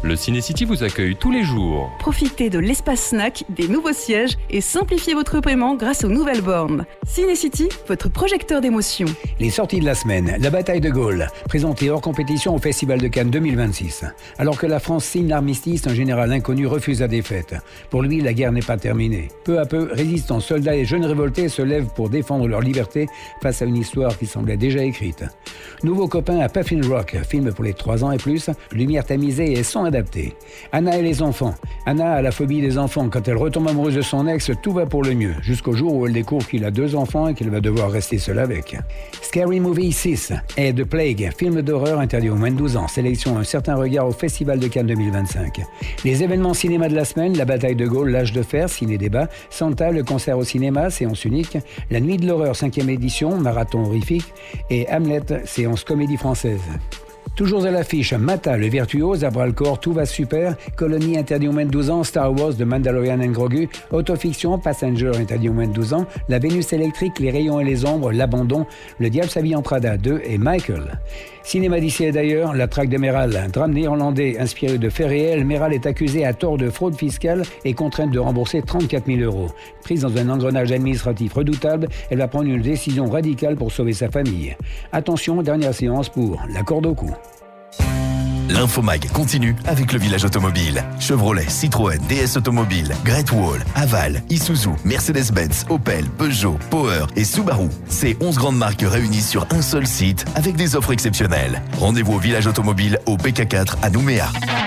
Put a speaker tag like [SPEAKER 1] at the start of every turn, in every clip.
[SPEAKER 1] Le Ciné-City vous accueille tous les jours.
[SPEAKER 2] Profitez de l'espace snack, des nouveaux sièges et simplifiez votre paiement grâce aux nouvelles bornes. Ciné-City, votre projecteur d'émotion.
[SPEAKER 3] Les sorties de la semaine, la bataille de Gaulle, présentée hors compétition au Festival de Cannes 2026. Alors que la France signe l'armistice, un général inconnu refuse la défaite. Pour lui, la guerre n'est pas terminée. Peu à peu, résistants, soldats et jeunes révoltés se lèvent pour défendre leur liberté face à une histoire qui semblait déjà écrite. Nouveau copain à Puffin Rock, film pour les 3 ans et plus, lumière tamisée et son adapté. Anna et les enfants. Anna a la phobie des enfants. Quand elle retombe amoureuse de son ex, tout va pour le mieux. Jusqu'au jour où elle découvre qu'il a 2 enfants et qu'elle va devoir rester seule avec. Scary Movie 6 et The Plague, film d'horreur interdit aux moins de 12 ans. Sélection Un certain regard au Festival de Cannes 2025. Les événements cinéma de la semaine, la bataille de Gaulle, l'âge de fer, ciné-débat, Santa, le concert au cinéma, séance unique, la nuit de l'horreur, 5e édition, marathon horrifique, et Hamlet, séance comédie française. Toujours à l'affiche, Mata, le virtuose, à bras-le-corps, tout va super, Colonie interdit aux moins de 12 ans, Star Wars, The Mandalorian and Grogu, Autofiction, Passenger interdit aux moins de 12 ans, La Vénus électrique, Les rayons et les ombres, L'abandon, Le diable s'habille en Prada 2 et Michael. Cinéma d'ici et d'ailleurs, La traque de Meral, un drame néerlandais inspiré de faits réels, Meral est accusée à tort de fraude fiscale et contrainte de rembourser 34 000 €. Prise dans un engrenage administratif redoutable, elle va prendre une décision radicale pour sauver sa famille. Attention, dernière séance pour La corde au cou.
[SPEAKER 4] L'Infomag continue avec le village automobile. Chevrolet, Citroën, DS Automobile, Great Wall, Haval, Isuzu, Mercedes-Benz, Opel, Peugeot, Power et Subaru. Ces 11 grandes marques réunies sur un seul site avec des offres exceptionnelles. Rendez-vous au village automobile au PK4 à Nouméa.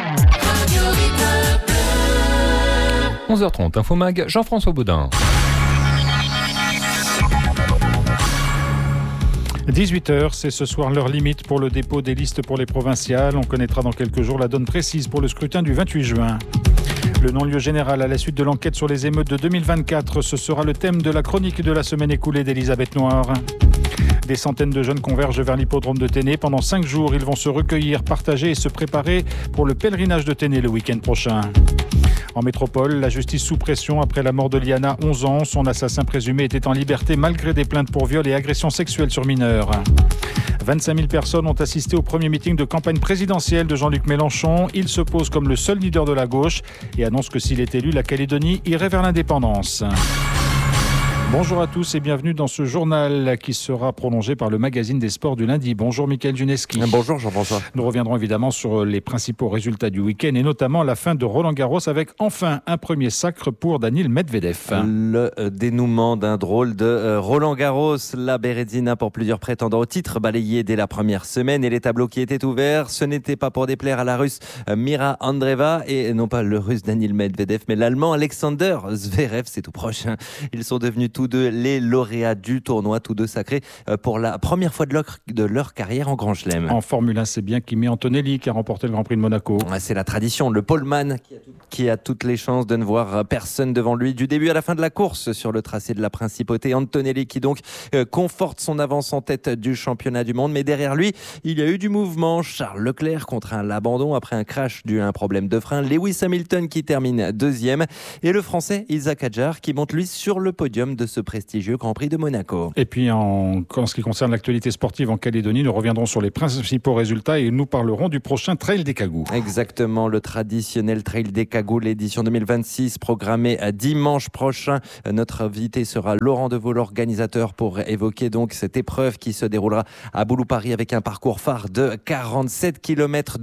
[SPEAKER 1] 11h30, Infomag, Jean-François Baudin.
[SPEAKER 5] 18h, c'est ce soir l'heure limite pour le dépôt des listes pour les provinciales. On connaîtra dans quelques jours la donne précise pour le scrutin du 28 juin. Le non-lieu général à la suite de l'enquête sur les émeutes de 2024, ce sera le thème de la chronique de la semaine écoulée d'Elisabeth Noir. Des centaines de jeunes convergent vers l'hippodrome de Ténè. Pendant 5 jours, ils vont se recueillir, partager et se préparer pour le pèlerinage de Ténè le week-end prochain. En métropole, la justice sous pression après la mort de Liana, 11 ans. Son assassin présumé était en liberté malgré des plaintes pour viol et agression sexuelle sur mineurs. 25 000 personnes ont assisté au premier meeting de campagne présidentielle de Jean-Luc Mélenchon. Il se pose comme le seul leader de la gauche et annonce que s'il est élu, la Calédonie irait vers l'indépendance. Bonjour à tous et bienvenue dans ce journal qui sera prolongé par le magazine des sports du lundi. Bonjour Mickaël Juneski.
[SPEAKER 6] Bonjour Jean-François.
[SPEAKER 5] Nous reviendrons évidemment sur les principaux résultats du week-end et notamment la fin de Roland-Garros avec enfin un premier sacre pour Daniil Medvedev.
[SPEAKER 6] Le dénouement d'un drôle de Roland-Garros. La Bérésina pour plusieurs prétendants au titre balayé dès la première semaine et les tableaux qui étaient ouverts. Ce n'était pas pour déplaire à la Russe Mira Andreeva et non pas le Russe Daniil Medvedev mais l'Allemand Alexander Zverev. C'est tout proche. Ils sont devenus tous deux les lauréats du tournoi, tous deux sacrés pour la première fois de leur carrière en Grand Chelem.
[SPEAKER 5] En Formule 1, c'est bien Kimi Antonelli qui a remporté le Grand Prix de Monaco.
[SPEAKER 6] C'est la tradition, le poleman qui a toutes les chances de ne voir personne devant lui du début à la fin de la course sur le tracé de la Principauté. Antonelli qui donc conforte son avance en tête du championnat du monde, mais derrière lui, il y a eu du mouvement. Charles Leclerc contraint l'abandon après un crash dû à un problème de frein. Lewis Hamilton qui termine deuxième et le Français Isaac Hadjar qui monte lui sur le podium de ce prestigieux Grand Prix de Monaco.
[SPEAKER 5] Et puis en ce qui concerne l'actualité sportive en Calédonie, nous reviendrons sur les principaux résultats et nous parlerons du prochain Trail des Cagoux.
[SPEAKER 6] Exactement, le traditionnel Trail des Cagoux, l'édition 2026 programmée dimanche prochain. Notre invité sera Laurent Deveau, l'organisateur, pour évoquer donc cette épreuve qui se déroulera à Boulou-Paris avec un parcours phare de 47 km,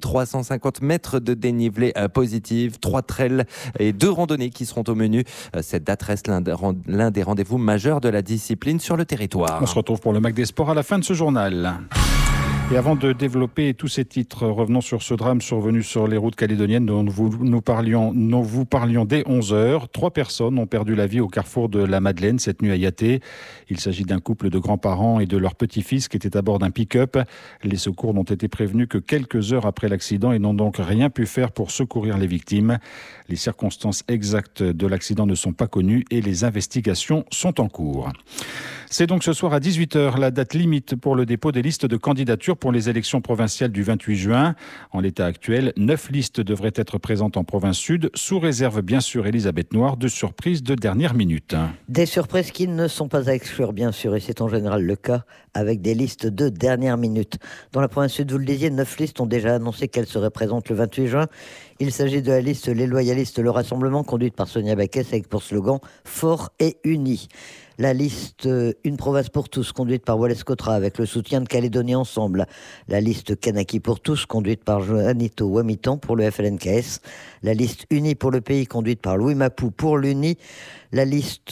[SPEAKER 6] 2350 mètres de dénivelé positif, 3 trails et 2 randonnées qui seront au menu. Cette date reste l'un des rendez-vous majeurs de la discipline sur le territoire.
[SPEAKER 5] On se retrouve pour le Mac des Sports à la fin de ce journal. Et avant de développer tous ces titres, revenons sur ce drame survenu sur les routes calédoniennes dont nous vous parlions dès 11h. 3 personnes ont perdu la vie au carrefour de la Madeleine cette nuit à Yaté. Il s'agit d'un couple de grands-parents et de leur petit-fils qui étaient à bord d'un pick-up. Les secours n'ont été prévenus que quelques heures après l'accident et n'ont donc rien pu faire pour secourir les victimes. Les circonstances exactes de l'accident ne sont pas connues et les investigations sont en cours. C'est donc ce soir à 18h la date limite pour le dépôt des listes de candidatures pour les élections provinciales du 28 juin. En l'état actuel, 9 listes devraient être présentes en province sud, sous réserve bien sûr, Elisabeth Noir, de surprises de dernière minute.
[SPEAKER 7] Des surprises qui ne sont pas à exclure bien sûr, et c'est en général le cas avec des listes de dernière minute. Dans la province sud, vous le disiez, 9 listes ont déjà annoncé qu'elles seraient présentes le 28 juin. Il s'agit de la liste Les Loyalistes, le Rassemblement, conduite par Sonia Baquès avec pour slogan « Fort et uni ». La liste Une province pour tous, conduite par Wallace Cotra avec le soutien de Calédonie Ensemble. La liste Kanaki pour tous, conduite par Joanito Wamitan pour le FLNKS. La liste Unie pour le pays, conduite par Louis Mapou pour l'Uni. La liste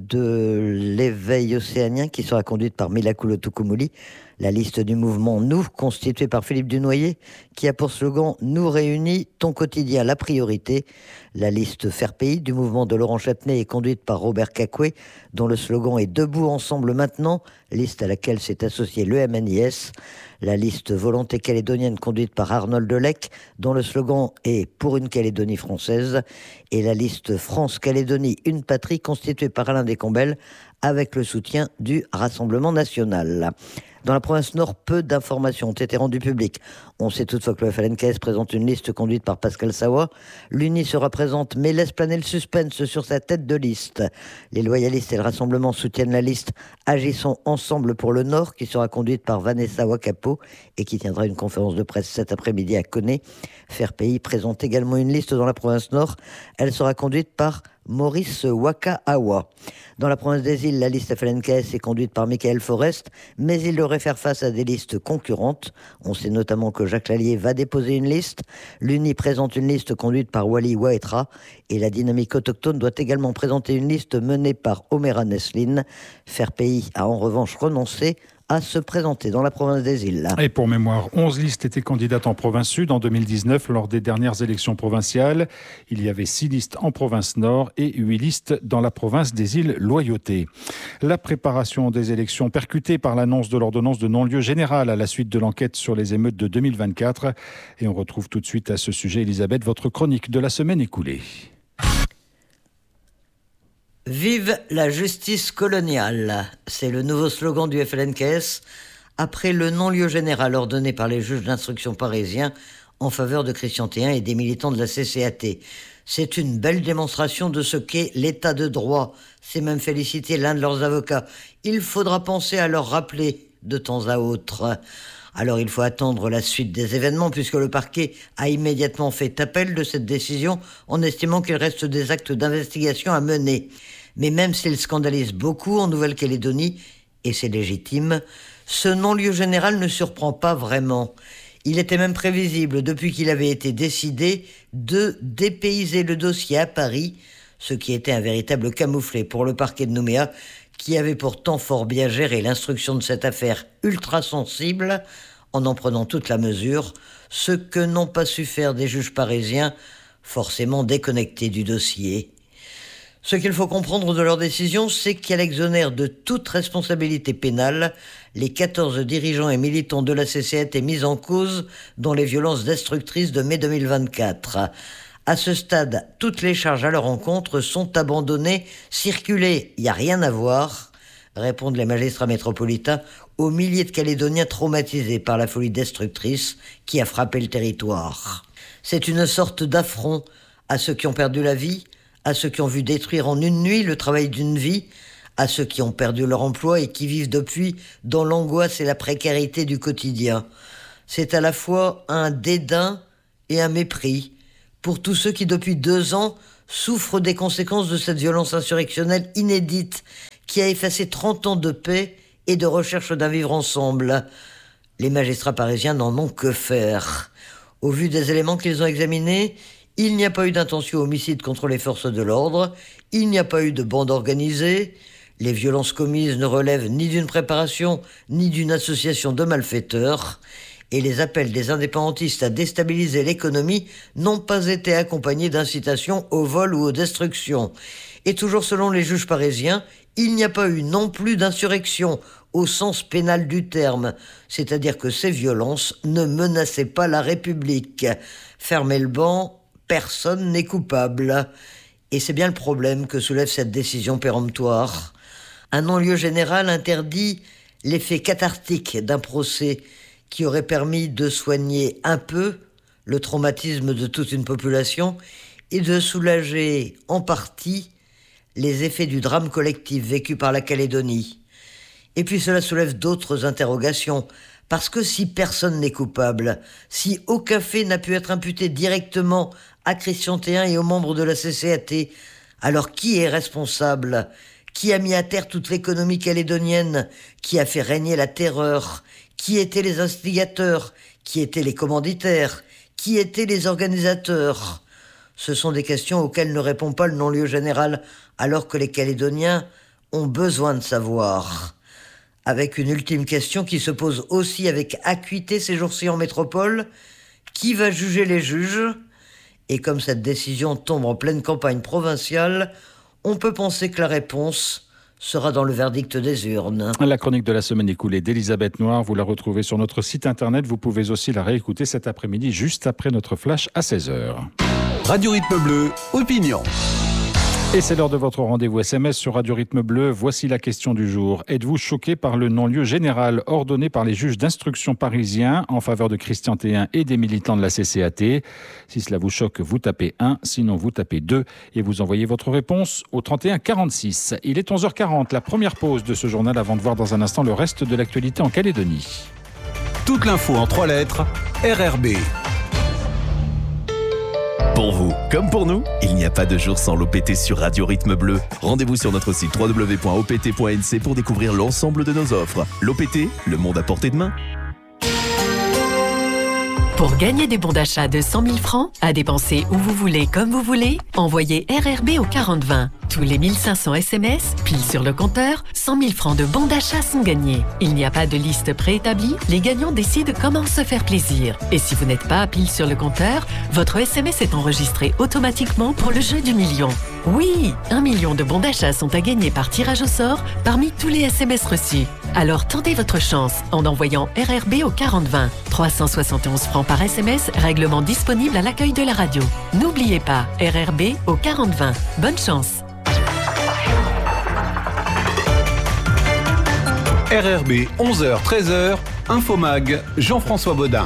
[SPEAKER 7] de l'éveil océanien, qui sera conduite par Milakulo Tukumuli. La liste du mouvement Nous, constituée par Philippe Dunoyer, qui a pour slogan « Nous réunis, ton quotidien, la priorité ». La liste Faire Pays du mouvement de Laurent Châtenay est conduite par Robert Cacoué, dont le slogan est « Debout ensemble maintenant », liste à laquelle s'est associé le MNIS. La liste Volonté calédonienne conduite par Arnold Delec, dont le slogan est « Pour une Calédonie française ». Et la liste France-Calédonie, une patrie, constituée par Alain Descombelles, avec le soutien du Rassemblement national. Dans la province Nord, peu d'informations ont été rendues publiques. On sait toutefois que le FLNKS présente une liste conduite par Pascal Sawa. L'Uni sera présente, mais laisse planer le suspense sur sa tête de liste. Les loyalistes et le Rassemblement soutiennent la liste Agissons ensemble pour le Nord, qui sera conduite par Vanessa Wakapo et qui tiendra une conférence de presse cet après-midi à Koné. Faire Pays présente également une liste dans la province Nord. Elle sera conduite par Maurice Waka-Awa. Dans la province des îles, la liste FLNKS est conduite par Michael Forest, mais il devrait faire face à des listes concurrentes. On sait notamment que Jacques Lallier va déposer une liste. L'Uni présente une liste conduite par Wally Waetra et la dynamique autochtone doit également présenter une liste menée par Omera Neslin. Faire Pays a en revanche renoncé à se présenter dans la province des îles.
[SPEAKER 5] Et pour mémoire, 11 listes étaient candidates en province sud en 2019 lors des dernières élections provinciales. Il y avait 6 listes en province nord et 8 listes dans la province des îles Loyauté. La préparation des élections percutée par l'annonce de l'ordonnance de non-lieu général à la suite de l'enquête sur les émeutes de 2024. Et on retrouve tout de suite à ce sujet, Elisabeth, votre chronique de la semaine écoulée.
[SPEAKER 7] Vive la justice coloniale, c'est le nouveau slogan du FLNKS après le non-lieu général ordonné par les juges d'instruction parisiens en faveur de Christian Théin et des militants de la CCAT. C'est une belle démonstration de ce qu'est l'état de droit, s'est même félicité l'un de leurs avocats. Il faudra penser à leur rappeler de temps à autre. Alors il faut attendre la suite des événements puisque le parquet a immédiatement fait appel de cette décision en estimant qu'il reste des actes d'investigation à mener. Mais même s'il scandalise beaucoup en Nouvelle-Calédonie, et c'est légitime, ce non-lieu général ne surprend pas vraiment. Il était même prévisible depuis qu'il avait été décidé de dépayser le dossier à Paris, ce qui était un véritable camouflet pour le parquet de Nouméa, qui avait pourtant fort bien géré l'instruction de cette affaire ultra sensible, en prenant toute la mesure, ce que n'ont pas su faire des juges parisiens, forcément déconnectés du dossier. Ce qu'il faut comprendre de leur décision, c'est qu'elle exonère de toute responsabilité pénale les 14 dirigeants et militants de la CCAT mis en cause dans les violences destructrices de mai 2024. À ce stade, toutes les charges à leur encontre sont abandonnées. Circuler, il n'y a rien à voir, répondent les magistrats métropolitains aux milliers de Calédoniens traumatisés par la folie destructrice qui a frappé le territoire. C'est une sorte d'affront à ceux qui ont perdu la vie, à ceux qui ont vu détruire en une nuit le travail d'une vie, à ceux qui ont perdu leur emploi et qui vivent depuis dans l'angoisse et la précarité du quotidien. C'est à la fois un dédain et un mépris pour tous ceux qui, depuis 2 ans, souffrent des conséquences de cette violence insurrectionnelle inédite qui a effacé 30 ans de paix et de recherche d'un vivre ensemble. Les magistrats parisiens n'en ont que faire. Au vu des éléments qu'ils ont examinés, il n'y a pas eu d'intention homicide contre les forces de l'ordre, il n'y a pas eu de bande organisée, les violences commises ne relèvent ni d'une préparation, ni d'une association de malfaiteurs, et les appels des indépendantistes à déstabiliser l'économie n'ont pas été accompagnés d'incitation au vol ou aux destructions. Et toujours selon les juges parisiens, il n'y a pas eu non plus d'insurrection au sens pénal du terme, c'est-à-dire que ces violences ne menaçaient pas la République. Fermez le banc, personne n'est coupable. Et c'est bien le problème que soulève cette décision péremptoire. Un non-lieu général interdit l'effet cathartique d'un procès qui aurait permis de soigner un peu le traumatisme de toute une population et de soulager en partie les effets du drame collectif vécu par la Calédonie. Et puis cela soulève d'autres interrogations, parce que si personne n'est coupable, si aucun fait n'a pu être imputé directement à Christian Théin et aux membres de la CCAT, alors qui est responsable ? Qui a mis à terre toute l'économie calédonienne ? Qui a fait régner la terreur ? Qui étaient les instigateurs ? Qui étaient les commanditaires ? Qui étaient les organisateurs ? Ce sont des questions auxquelles ne répond pas le non-lieu général, alors que les Calédoniens ont besoin de savoir. Avec une ultime question qui se pose aussi avec acuité ces jours-ci en métropole, qui va juger les juges ? Et comme cette décision tombe en pleine campagne provinciale, on peut penser que la réponse sera dans le verdict des urnes.
[SPEAKER 5] La chronique de la semaine écoulée d'Elisabeth Noir, vous la retrouvez sur notre site internet. Vous pouvez aussi la réécouter cet après-midi, juste après notre flash à 16h.
[SPEAKER 8] Radio Rythme Bleu, opinion.
[SPEAKER 5] Et c'est l'heure de votre rendez-vous SMS sur Radio Rythme Bleu. Voici la question du jour. Êtes-vous choqué par le non-lieu général ordonné par les juges d'instruction parisiens en faveur de Christian Théin et des militants de la CCAT ? Si cela vous choque, vous tapez 1, sinon vous tapez 2 et vous envoyez votre réponse au 31 46. Il est 11h40, la première pause de ce journal avant de voir dans un instant le reste de l'actualité en Calédonie.
[SPEAKER 8] Toute l'info en 3 lettres, RRB.
[SPEAKER 4] Pour vous, comme pour nous, il n'y a pas de jour sans l'OPT sur Radio Rythme Bleu. Rendez-vous sur notre site www.opt.nc pour découvrir l'ensemble de nos offres. L'OPT, le monde à portée de main.
[SPEAKER 9] Pour gagner des bons d'achat de 100 000 francs, à dépenser où vous voulez, comme vous voulez, envoyez RRB au 4020. Tous les 1500 SMS, pile sur le compteur, 100 000 francs de bons d'achat sont gagnés. Il n'y a pas de liste préétablie, les gagnants décident comment se faire plaisir. Et si vous n'êtes pas pile sur le compteur, votre SMS est enregistré automatiquement pour le jeu du million. Oui, 1 million de bons d'achat sont à gagner par tirage au sort parmi tous les SMS reçus. Alors tentez votre chance en envoyant RRB au 4020. 371 francs par SMS, règlement disponible à l'accueil de la radio. N'oubliez pas, RRB au 4020. Bonne chance.
[SPEAKER 8] RRB 11h-13h, Infomag, Jean-François Baudin.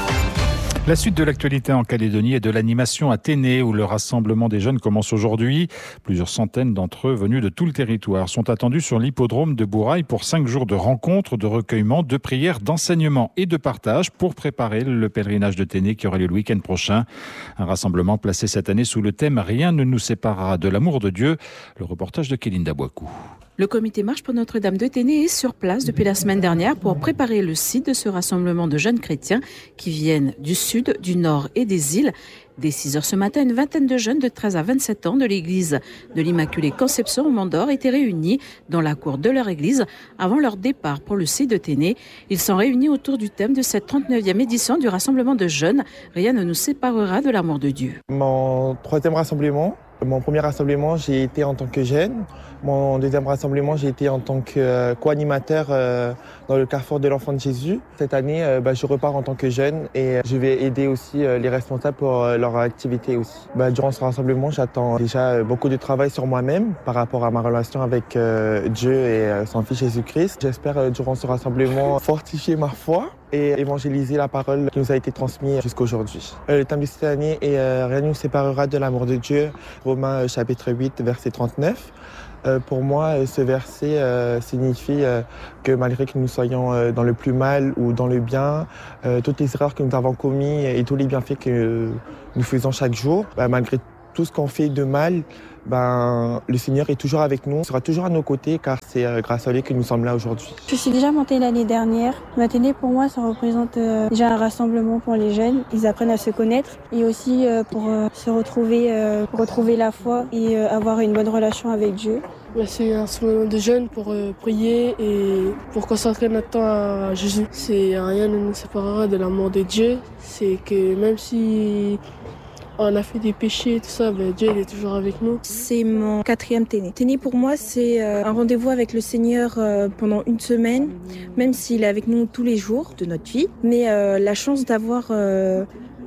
[SPEAKER 5] La suite de l'actualité en Calédonie et de l'animation à Téné, où le rassemblement des jeunes commence aujourd'hui. Plusieurs centaines d'entre eux, venus de tout le territoire, sont attendus sur l'hippodrome de Bourail pour 5 jours de rencontres, de recueillement, de prières, d'enseignement et de partage pour préparer le pèlerinage de Téné qui aura lieu le week-end prochain. Un rassemblement placé cette année sous le thème « Rien ne nous séparera de l'amour de Dieu ». Le reportage de Kélinda Boakou.
[SPEAKER 10] Le comité Marche pour Notre-Dame de Téné est sur place depuis la semaine dernière pour préparer le site de ce rassemblement de jeunes chrétiens qui viennent du sud, du nord et des îles. Dès 6h ce matin, une vingtaine de jeunes de 13 à 27 ans de l'église de l'Immaculée Conception au Mont-d'Or étaient réunis dans la cour de leur église avant leur départ pour le site de Téné. Ils sont réunis autour du thème de cette 39e édition du rassemblement de jeunes. Rien ne nous séparera de l'amour de Dieu.
[SPEAKER 11] Mon troisième rassemblement. Mon premier rassemblement, j'ai été en tant que jeune. Mon deuxième rassemblement, j'ai été en tant que co-animateur dans le carrefour de l'Enfant de Jésus. Cette année, je repars en tant que jeune et je vais aider aussi les responsables pour leur activité aussi. Durant ce rassemblement, j'attends déjà beaucoup de travail sur moi-même par rapport à ma relation avec Dieu et son Fils Jésus-Christ. J'espère durant ce rassemblement fortifier ma foi et évangéliser la parole qui nous a été transmise jusqu'à aujourd'hui. Le thème de cette année est « Rien ne nous séparera de l'amour de Dieu », Romains chapitre 8, verset 39. Pour moi, ce verset signifie que malgré que nous soyons dans le plus mal ou dans le bien, toutes les erreurs que nous avons commises et tous les bienfaits que nous faisons chaque jour, malgré tout ce qu'on fait de mal, le Seigneur est toujours avec nous, sera toujours à nos côtés car c'est grâce à lui que nous sommes là aujourd'hui.
[SPEAKER 12] Je suis déjà montée l'année dernière. Téné pour moi ça représente déjà un rassemblement pour les jeunes. Ils apprennent à se connaître et aussi pour se retrouver, retrouver la foi et avoir une bonne relation avec Dieu.
[SPEAKER 13] C'est un rassemblement de jeunes pour prier et pour consacrer notre temps à Jésus. Rien ne nous séparera de l'amour de Dieu. C'est que même si on a fait des péchés et tout ça, Dieu il est toujours avec nous.
[SPEAKER 12] C'est mon 4e Téné. Téné pour moi c'est un rendez-vous avec le Seigneur pendant une semaine, même s'il est avec nous tous les jours de notre vie. Mais la chance d'avoir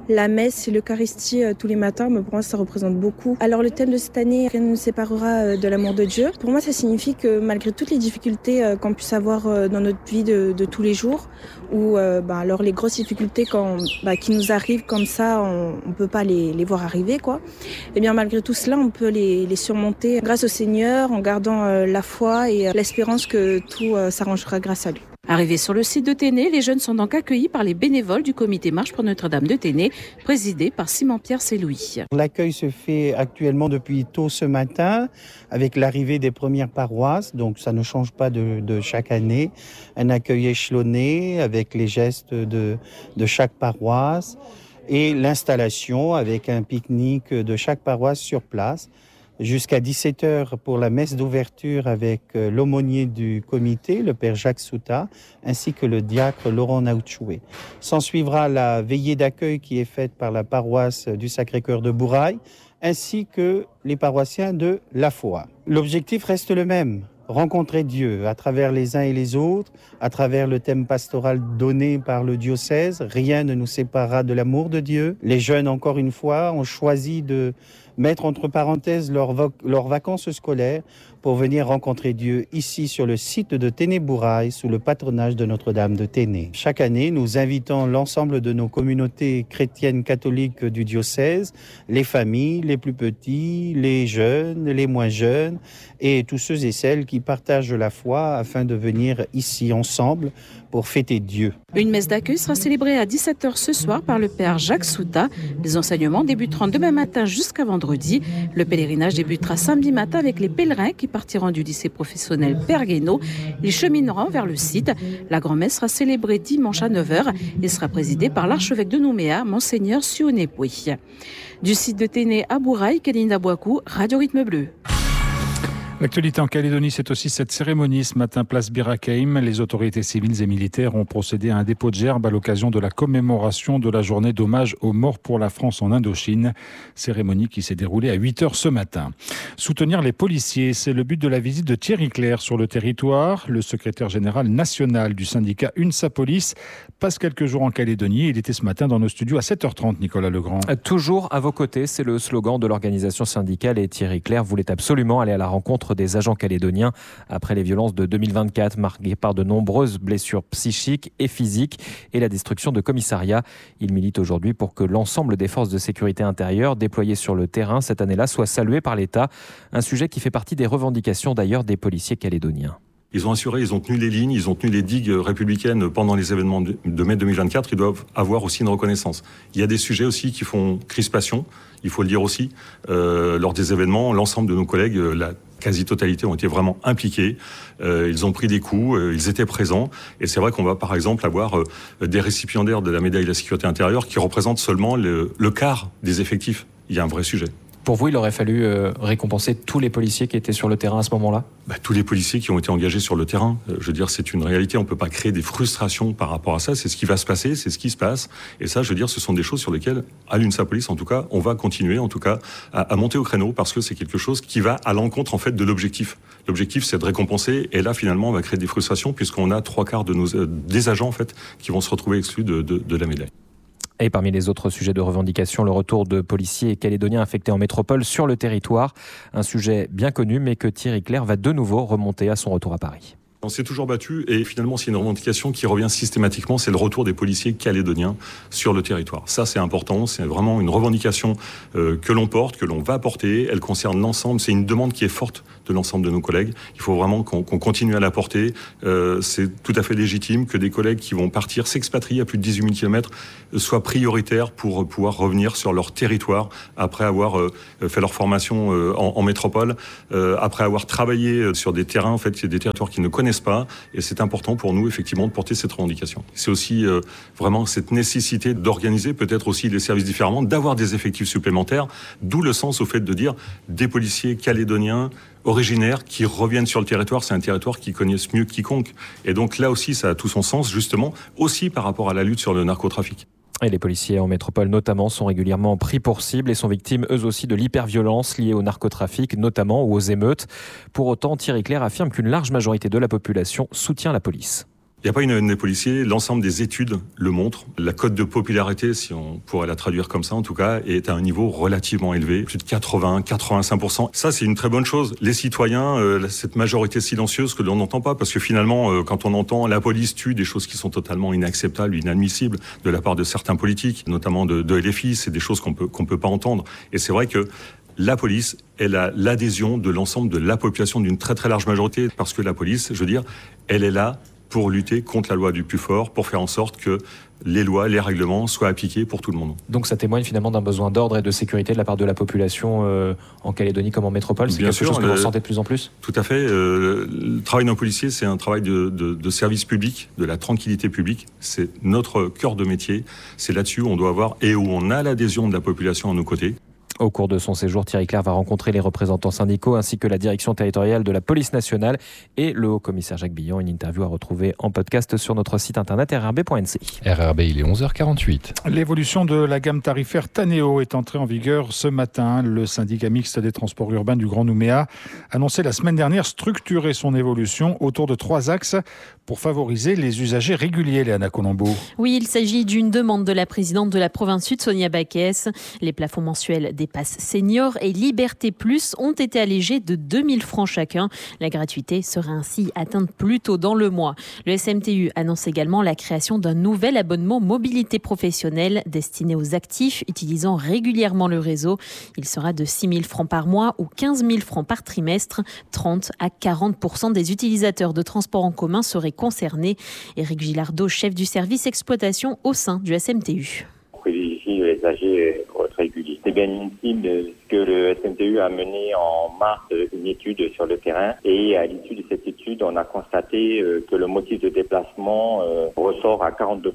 [SPEAKER 12] La messe et l'Eucharistie tous les matins, mais pour moi ça représente beaucoup. Alors le thème de cette année, rien ne nous séparera de l'amour de Dieu. Pour moi ça signifie que malgré toutes les difficultés qu'on puisse avoir dans notre vie de tous les jours, ou alors les grosses difficultés qui nous arrivent comme ça, on ne peut pas les voir arriver, quoi. Et bien malgré tout cela, on peut les surmonter grâce au Seigneur, en gardant la foi et l'espérance que tout s'arrangera grâce à lui.
[SPEAKER 10] Arrivés sur le site de Téné, les jeunes sont donc accueillis par les bénévoles du comité Marche pour Notre-Dame de Téné, présidé par Simon-Pierre Sélouis.
[SPEAKER 14] L'accueil se fait actuellement depuis tôt ce matin avec l'arrivée des premières paroisses, donc ça ne change pas de chaque année. Un accueil échelonné avec les gestes de chaque paroisse et l'installation avec un pique-nique de chaque paroisse sur place. Jusqu'à 17h pour la messe d'ouverture avec l'aumônier du comité, le père Jacques Souta, ainsi que le diacre Laurent Naoutchoué. S'en suivra la veillée d'accueil qui est faite par la paroisse du Sacré-Cœur de Bourail, ainsi que les paroissiens de La Foi. L'objectif reste le même, rencontrer Dieu à travers les uns et les autres, à travers le thème pastoral donné par le diocèse. Rien ne nous séparera de l'amour de Dieu. Les jeunes, encore une fois, ont choisi de mettre entre parenthèses leurs vacances scolaires pour venir rencontrer Dieu ici sur le site de Téné-Bourail sous le patronage de Notre-Dame de Téné. Chaque année, nous invitons l'ensemble de nos communautés chrétiennes catholiques du diocèse, les familles, les plus petits, les jeunes, les moins jeunes et tous ceux et celles qui partagent la foi afin de venir ici ensemble pour fêter Dieu.
[SPEAKER 10] Une messe d'accueil sera célébrée à 17h ce soir par le père Jacques Souta. Les enseignements débuteront demain matin jusqu'à vendredi. Le pèlerinage débutera samedi matin avec les pèlerins qui partiront du lycée professionnel Père Guénaud. Ils chemineront vers le site. La grand-messe sera célébrée dimanche à 9h et sera présidée par l'archevêque de Nouméa, Monseigneur Sioné Pouy. Du site de Téné à Bourail, Kalinda Bouakou, Radio Rythme Bleu.
[SPEAKER 5] L'actualité en Calédonie, c'est aussi cette cérémonie ce matin, place Bir Hakeim. Les autorités civiles et militaires ont procédé à un dépôt de gerbes à l'occasion de la commémoration de la journée d'hommage aux morts pour la France en Indochine. Cérémonie qui s'est déroulée à 8h ce matin. Soutenir les policiers, c'est le but de la visite de Thierry Clair sur le territoire. Le secrétaire général national du syndicat UNSA Police passe quelques jours en Calédonie. Il était ce matin dans nos studios à 7h30, Nicolas Legrand.
[SPEAKER 1] Toujours à vos côtés, c'est le slogan de l'organisation syndicale et Thierry Clair voulait absolument aller à la rencontre des agents calédoniens après les violences de 2024 marquées par de nombreuses blessures psychiques et physiques et la destruction de commissariats. Il milite aujourd'hui pour que l'ensemble des forces de sécurité intérieure déployées sur le terrain cette année-là soient saluées par l'État, un sujet qui fait partie des revendications d'ailleurs des policiers calédoniens.
[SPEAKER 15] Ils ont assuré, ils ont tenu les lignes, ils ont tenu les digues républicaines pendant les événements de mai 2024. Ils doivent avoir aussi une reconnaissance. Il y a des sujets aussi qui font crispation, il faut le dire aussi. Lors des événements, l'ensemble de nos collègues, la quasi-totalité ont été vraiment impliqués. Ils ont pris des coups, ils étaient présents. Et c'est vrai qu'on va par exemple avoir des récipiendaires de la médaille de la sécurité intérieure qui représentent seulement le quart des effectifs. Il y a un vrai sujet.
[SPEAKER 1] Pour vous, il aurait fallu récompenser tous les policiers qui étaient sur le terrain à ce moment-là ?
[SPEAKER 15] Tous les policiers qui ont été engagés sur le terrain. Je veux dire, c'est une réalité. On ne peut pas créer des frustrations par rapport à ça. C'est ce qui va se passer, c'est ce qui se passe. Et ça, je veux dire, ce sont des choses sur lesquelles, à l'UNSA Police, en tout cas, on va continuer, en tout cas, à monter au créneau parce que c'est quelque chose qui va à l'encontre, en fait, de l'objectif. L'objectif, c'est de récompenser. Et là, finalement, on va créer des frustrations puisqu'on a 3/4 des agents, en fait, qui vont se retrouver exclus de la médaille.
[SPEAKER 1] Et parmi les autres sujets de revendication, le retour de policiers calédoniens affectés en métropole sur le territoire. Un sujet bien connu, mais que Thierry Clair va de nouveau remonter à son retour à Paris.
[SPEAKER 15] On s'est toujours battu et finalement c'est une revendication qui revient systématiquement, c'est le retour des policiers calédoniens sur le territoire. Ça c'est important, c'est vraiment une revendication que l'on porte, que l'on va porter, elle concerne l'ensemble, c'est une demande qui est forte de l'ensemble de nos collègues. Il faut vraiment qu'on continue à la porter, c'est tout à fait légitime que des collègues qui vont partir, s'expatrier à plus de 18 000 km soient prioritaires pour pouvoir revenir sur leur territoire après avoir fait leur formation en métropole, après avoir travaillé sur des terrains, en fait, c'est des territoires qui ne connaissent pas, et c'est important pour nous effectivement de porter cette revendication. C'est aussi vraiment cette nécessité d'organiser peut-être aussi les services différemment, d'avoir des effectifs supplémentaires, d'où le sens au fait de dire des policiers calédoniens originaires qui reviennent sur le territoire, c'est un territoire qu'ils connaissent mieux que quiconque. Et donc là aussi ça a tout son sens justement, aussi par rapport à la lutte sur le narcotrafic.
[SPEAKER 1] Et les policiers en métropole notamment sont régulièrement pris pour cible et sont victimes eux aussi de l'hyperviolence liée au narcotrafic notamment ou aux émeutes. Pour autant, Thierry Clair affirme qu'une large majorité de la population soutient la police.
[SPEAKER 15] Il n'y a pas une haine des policiers, l'ensemble des études le montrent. La cote de popularité, si on pourrait la traduire comme ça en tout cas, est à un niveau relativement élevé, plus de 80-85%. Ça, c'est une très bonne chose. Les citoyens, cette majorité silencieuse que l'on n'entend pas, parce que finalement, quand on entend la police tue des choses qui sont totalement inacceptables, inadmissibles de la part de certains politiques, notamment de LFI, c'est des choses qu'on peut pas entendre. Et c'est vrai que la police, elle a l'adhésion de l'ensemble de la population d'une très très large majorité, parce que la police, je veux dire, elle est là pour lutter contre la loi du plus fort, pour faire en sorte que les lois, les règlements soient appliqués pour tout le monde.
[SPEAKER 1] Donc ça témoigne finalement d'un besoin d'ordre et de sécurité de la part de la population en Calédonie comme en métropole. C'est quelque chose que vous ressentez de plus en plus ?
[SPEAKER 15] Tout à fait. Le travail d'un policier, c'est un travail de service public, de la tranquillité publique. C'est notre cœur de métier. C'est là-dessus où on doit avoir et où on a l'adhésion de la population à nos côtés.
[SPEAKER 1] Au cours de son séjour, Thierry Clair va rencontrer les représentants syndicaux ainsi que la direction territoriale de la police nationale et le haut-commissaire Jacques Billon. Une interview à retrouver en podcast sur notre site internet rrb.nc.
[SPEAKER 16] RRB, il est 11h48.
[SPEAKER 5] L'évolution de la gamme tarifaire Taneo est entrée en vigueur ce matin. Le syndicat mixte des transports urbains du Grand Nouméa annonçait la semaine dernière structurer son évolution autour de 3 axes pour favoriser les usagers réguliers, Léana Colombo.
[SPEAKER 17] Oui, il s'agit d'une demande de la présidente de la province sud, Sonia Baquès. Les plafonds mensuels des passes seniors et Liberté Plus ont été allégés de 2 000 francs chacun. La gratuité sera ainsi atteinte plus tôt dans le mois. Le SMTU annonce également la création d'un nouvel abonnement mobilité professionnelle destiné aux actifs utilisant régulièrement le réseau. Il sera de 6 000 francs par mois ou 15 000 francs par trimestre. 30 à 40% des utilisateurs de transports en commun seraient concernés. Éric Gilardeau, chef du service exploitation au sein du SMTU.
[SPEAKER 18] On privilégie les âgés réguliers. C'est bien inutile que le SMTU a mené en mars une étude sur le terrain et à l'issue de cette étude, on a constaté que le motif de déplacement ressort à 42%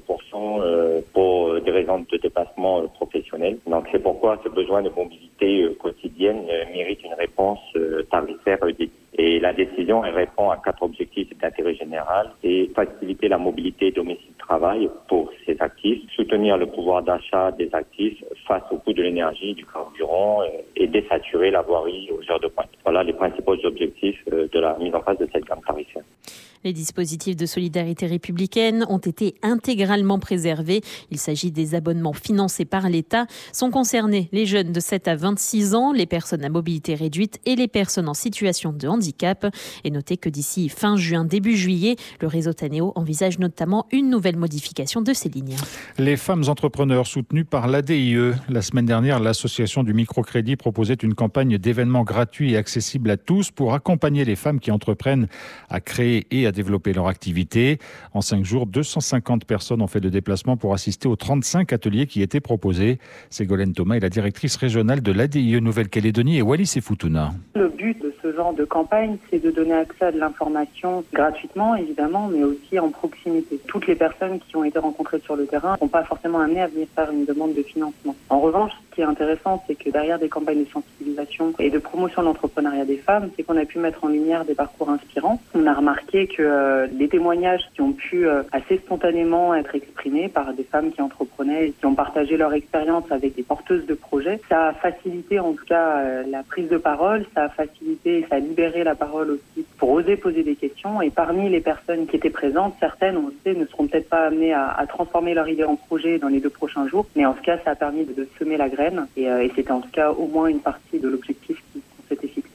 [SPEAKER 18] pour des raisons de déplacement professionnel. Donc c'est pourquoi ce besoin de mobilité quotidienne mérite une réponse tarifaire dédiée. Et la décision, elle répond à 4 objectifs d'intérêt général. C'est faciliter la mobilité domicile-travail pour ces actifs, soutenir le pouvoir d'achat des actifs face au coût de l'énergie, du carburant et désaturer la voirie aux heures de pointe. Voilà les principaux objectifs de la mise en place de cette gamme tarifaire.
[SPEAKER 17] Les dispositifs de solidarité républicaine ont été intégralement préservés. Il s'agit des abonnements financés par l'État. Sont concernés les jeunes de 7 à 26 ans, les personnes à mobilité réduite et les personnes en situation de handicap. Et notez que d'ici fin juin, début juillet, le réseau Taneo envisage notamment une nouvelle modification de ces lignes.
[SPEAKER 5] Les femmes entrepreneurs soutenues par l'ADIE. La semaine dernière, l'association du microcrédit proposait une campagne d'événements gratuits et accessibles à tous pour accompagner les femmes qui entreprennent à créer et à développer leur activité. En 5 jours, 250 personnes ont fait le déplacement pour assister aux 35 ateliers qui étaient proposés. Ségolène Thomas est la directrice régionale de l'ADIE Nouvelle-Calédonie et Wallis et Futuna.
[SPEAKER 19] Le but de ce genre de campagne, c'est de donner accès à de l'information gratuitement, évidemment, mais aussi en proximité. Toutes les personnes qui ont été rencontrées sur le terrain ne sont pas forcément amenées à venir faire une demande de financement. En revanche, ce qui est intéressant, c'est que derrière des campagnes de sensibilisation et de promotion de l'entrepreneuriat des femmes, c'est qu'on a pu mettre en lumière des parcours inspirants. On a remarqué que les témoignages qui ont pu assez spontanément être exprimés par des femmes qui entreprenaient et qui ont partagé leur expérience avec des porteuses de projets, ça a facilité en tout cas la prise de parole, ça a facilité, ça a libéré la parole aussi pour oser poser des questions. Et parmi les personnes qui étaient présentes, certaines, on le sait, ne seront peut-être pas amenées à transformer leur idée en projet dans les 2 prochains jours, mais en tout cas, ça a permis de semer la graine et c'était en tout cas au moins une partie de l'objectif qu'on s'était fixé.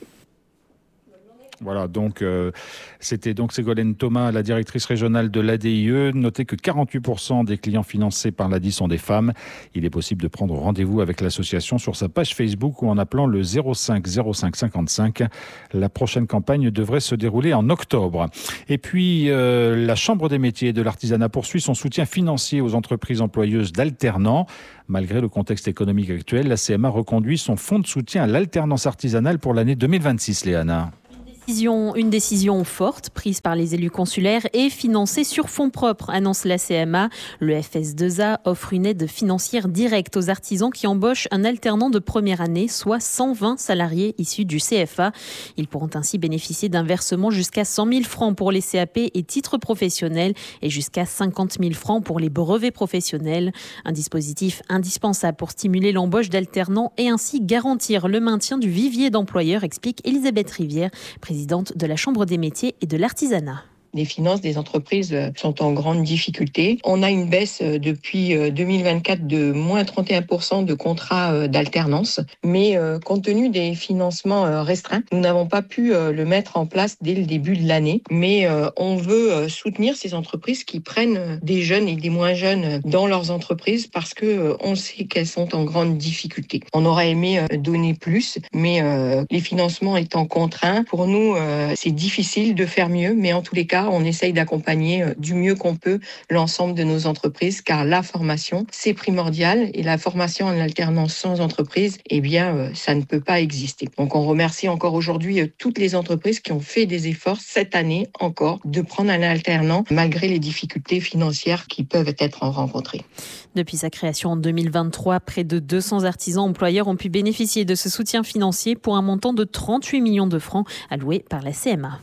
[SPEAKER 5] Voilà, donc c'était donc Ségolène Thomas, la directrice régionale de l'ADIE. Notez que 48% des clients financés par l'ADI sont des femmes. Il est possible de prendre rendez-vous avec l'association sur sa page Facebook ou en appelant le 05 05 55. La prochaine campagne devrait se dérouler en octobre. Et puis, la Chambre des métiers et de l'artisanat poursuit son soutien financier aux entreprises employeuses d'alternants. Malgré le contexte économique actuel, la CMA reconduit son fonds de soutien à l'alternance artisanale pour l'année 2026, Léana.
[SPEAKER 17] Une décision forte prise par les élus consulaires et financée sur fonds propres, annonce la CMA. Le FS2A offre une aide financière directe aux artisans qui embauchent un alternant de première année, soit 120 salariés issus du CFA. Ils pourront ainsi bénéficier d'un versement jusqu'à 100 000 francs pour les CAP et titres professionnels et jusqu'à 50 000 francs pour les brevets professionnels. Un dispositif indispensable pour stimuler l'embauche d'alternants et ainsi garantir le maintien du vivier d'employeurs, explique Elisabeth Rivière, présidente de la Chambre des métiers et de l'artisanat.
[SPEAKER 20] des finances des entreprises sont en grande difficulté. On a une baisse depuis 2024 de moins 31% de contrats d'alternance, mais compte tenu des financements restreints, nous n'avons pas pu le mettre en place dès le début de l'année, mais on veut soutenir ces entreprises qui prennent des jeunes et des moins jeunes dans leurs entreprises parce que on sait qu'elles sont en grande difficulté. On aurait aimé donner plus, mais les financements étant contraints, pour nous, c'est difficile de faire mieux, mais en tous les cas, on essaye d'accompagner du mieux qu'on peut l'ensemble de nos entreprises, car la formation, c'est primordial, et la formation en alternance sans entreprise, eh bien, ça ne peut pas exister. Donc, on remercie encore aujourd'hui toutes les entreprises qui ont fait des efforts cette année encore de prendre un alternant, malgré les difficultés financières qui peuvent être rencontrées.
[SPEAKER 17] Depuis sa création en 2023, près de 200 artisans employeurs ont pu bénéficier de ce soutien financier pour un montant de 38 millions de francs alloués par la CMA.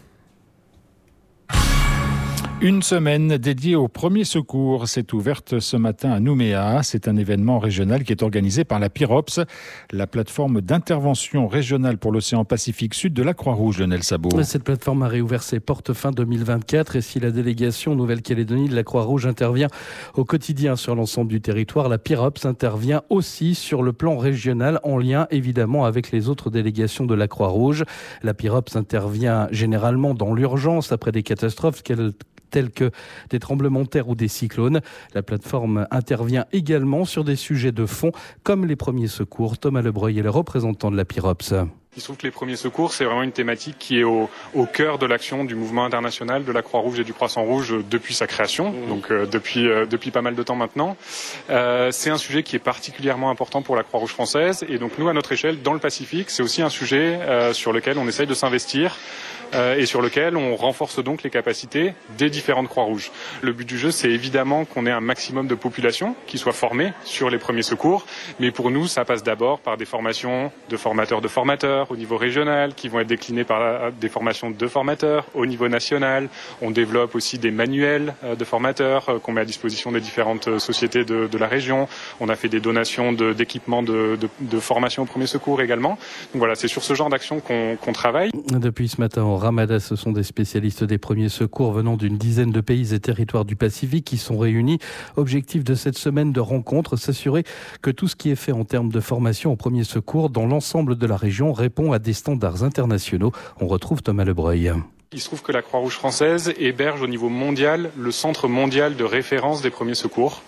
[SPEAKER 5] Une semaine dédiée aux premiers secours s'est ouverte ce matin à Nouméa. C'est un événement régional qui est organisé par la PIROPS, la plateforme d'intervention régionale pour l'océan Pacifique Sud de la Croix-Rouge, Lionel Sabot.
[SPEAKER 21] Cette plateforme a réouvert ses portes fin 2024 et si la délégation Nouvelle-Calédonie de la Croix-Rouge intervient au quotidien sur l'ensemble du territoire, la PIROPS intervient aussi sur le plan régional en lien évidemment avec les autres délégations de la Croix-Rouge. La PIROPS intervient généralement dans l'urgence après des catastrophes tels que des tremblements de terre ou des cyclones. La plateforme intervient également sur des sujets de fond comme les premiers secours. Thomas Lebreuil est le représentant de la PIROPS.
[SPEAKER 22] Il se trouve que les premiers secours, c'est vraiment une thématique qui est au cœur de l'action du mouvement international de la Croix-Rouge et du Croissant-Rouge depuis sa création, donc depuis pas mal de temps maintenant. C'est un sujet qui est particulièrement important pour la Croix-Rouge française et donc nous, à notre échelle, dans le Pacifique, c'est aussi un sujet sur lequel on essaye de s'investir et sur lequel on renforce donc les capacités des différentes Croix-Rouges. Le but du jeu, c'est évidemment qu'on ait un maximum de population qui soit formée sur les premiers secours, mais pour nous, ça passe d'abord par des formations de formateurs au niveau régional, qui vont être déclinées par des formations de formateurs au niveau national. On développe aussi des manuels de formateurs qu'on met à disposition des différentes sociétés de la région. On a fait des donations d'équipements de formation au premier secours également. Donc voilà, c'est sur ce genre d'action qu'on travaille.
[SPEAKER 21] Depuis ce matin au Ramada, ce sont des spécialistes des premiers secours venant d'une dizaine de pays et territoires du Pacifique qui sont réunis. Objectif de cette semaine de rencontre, s'assurer que tout ce qui est fait en termes de formation aux premiers secours dans l'ensemble de la région répond à des standards internationaux. On retrouve Thomas Lebreuil.
[SPEAKER 22] Il se trouve que la Croix-Rouge française héberge au niveau mondial le centre mondial de référence des premiers secours.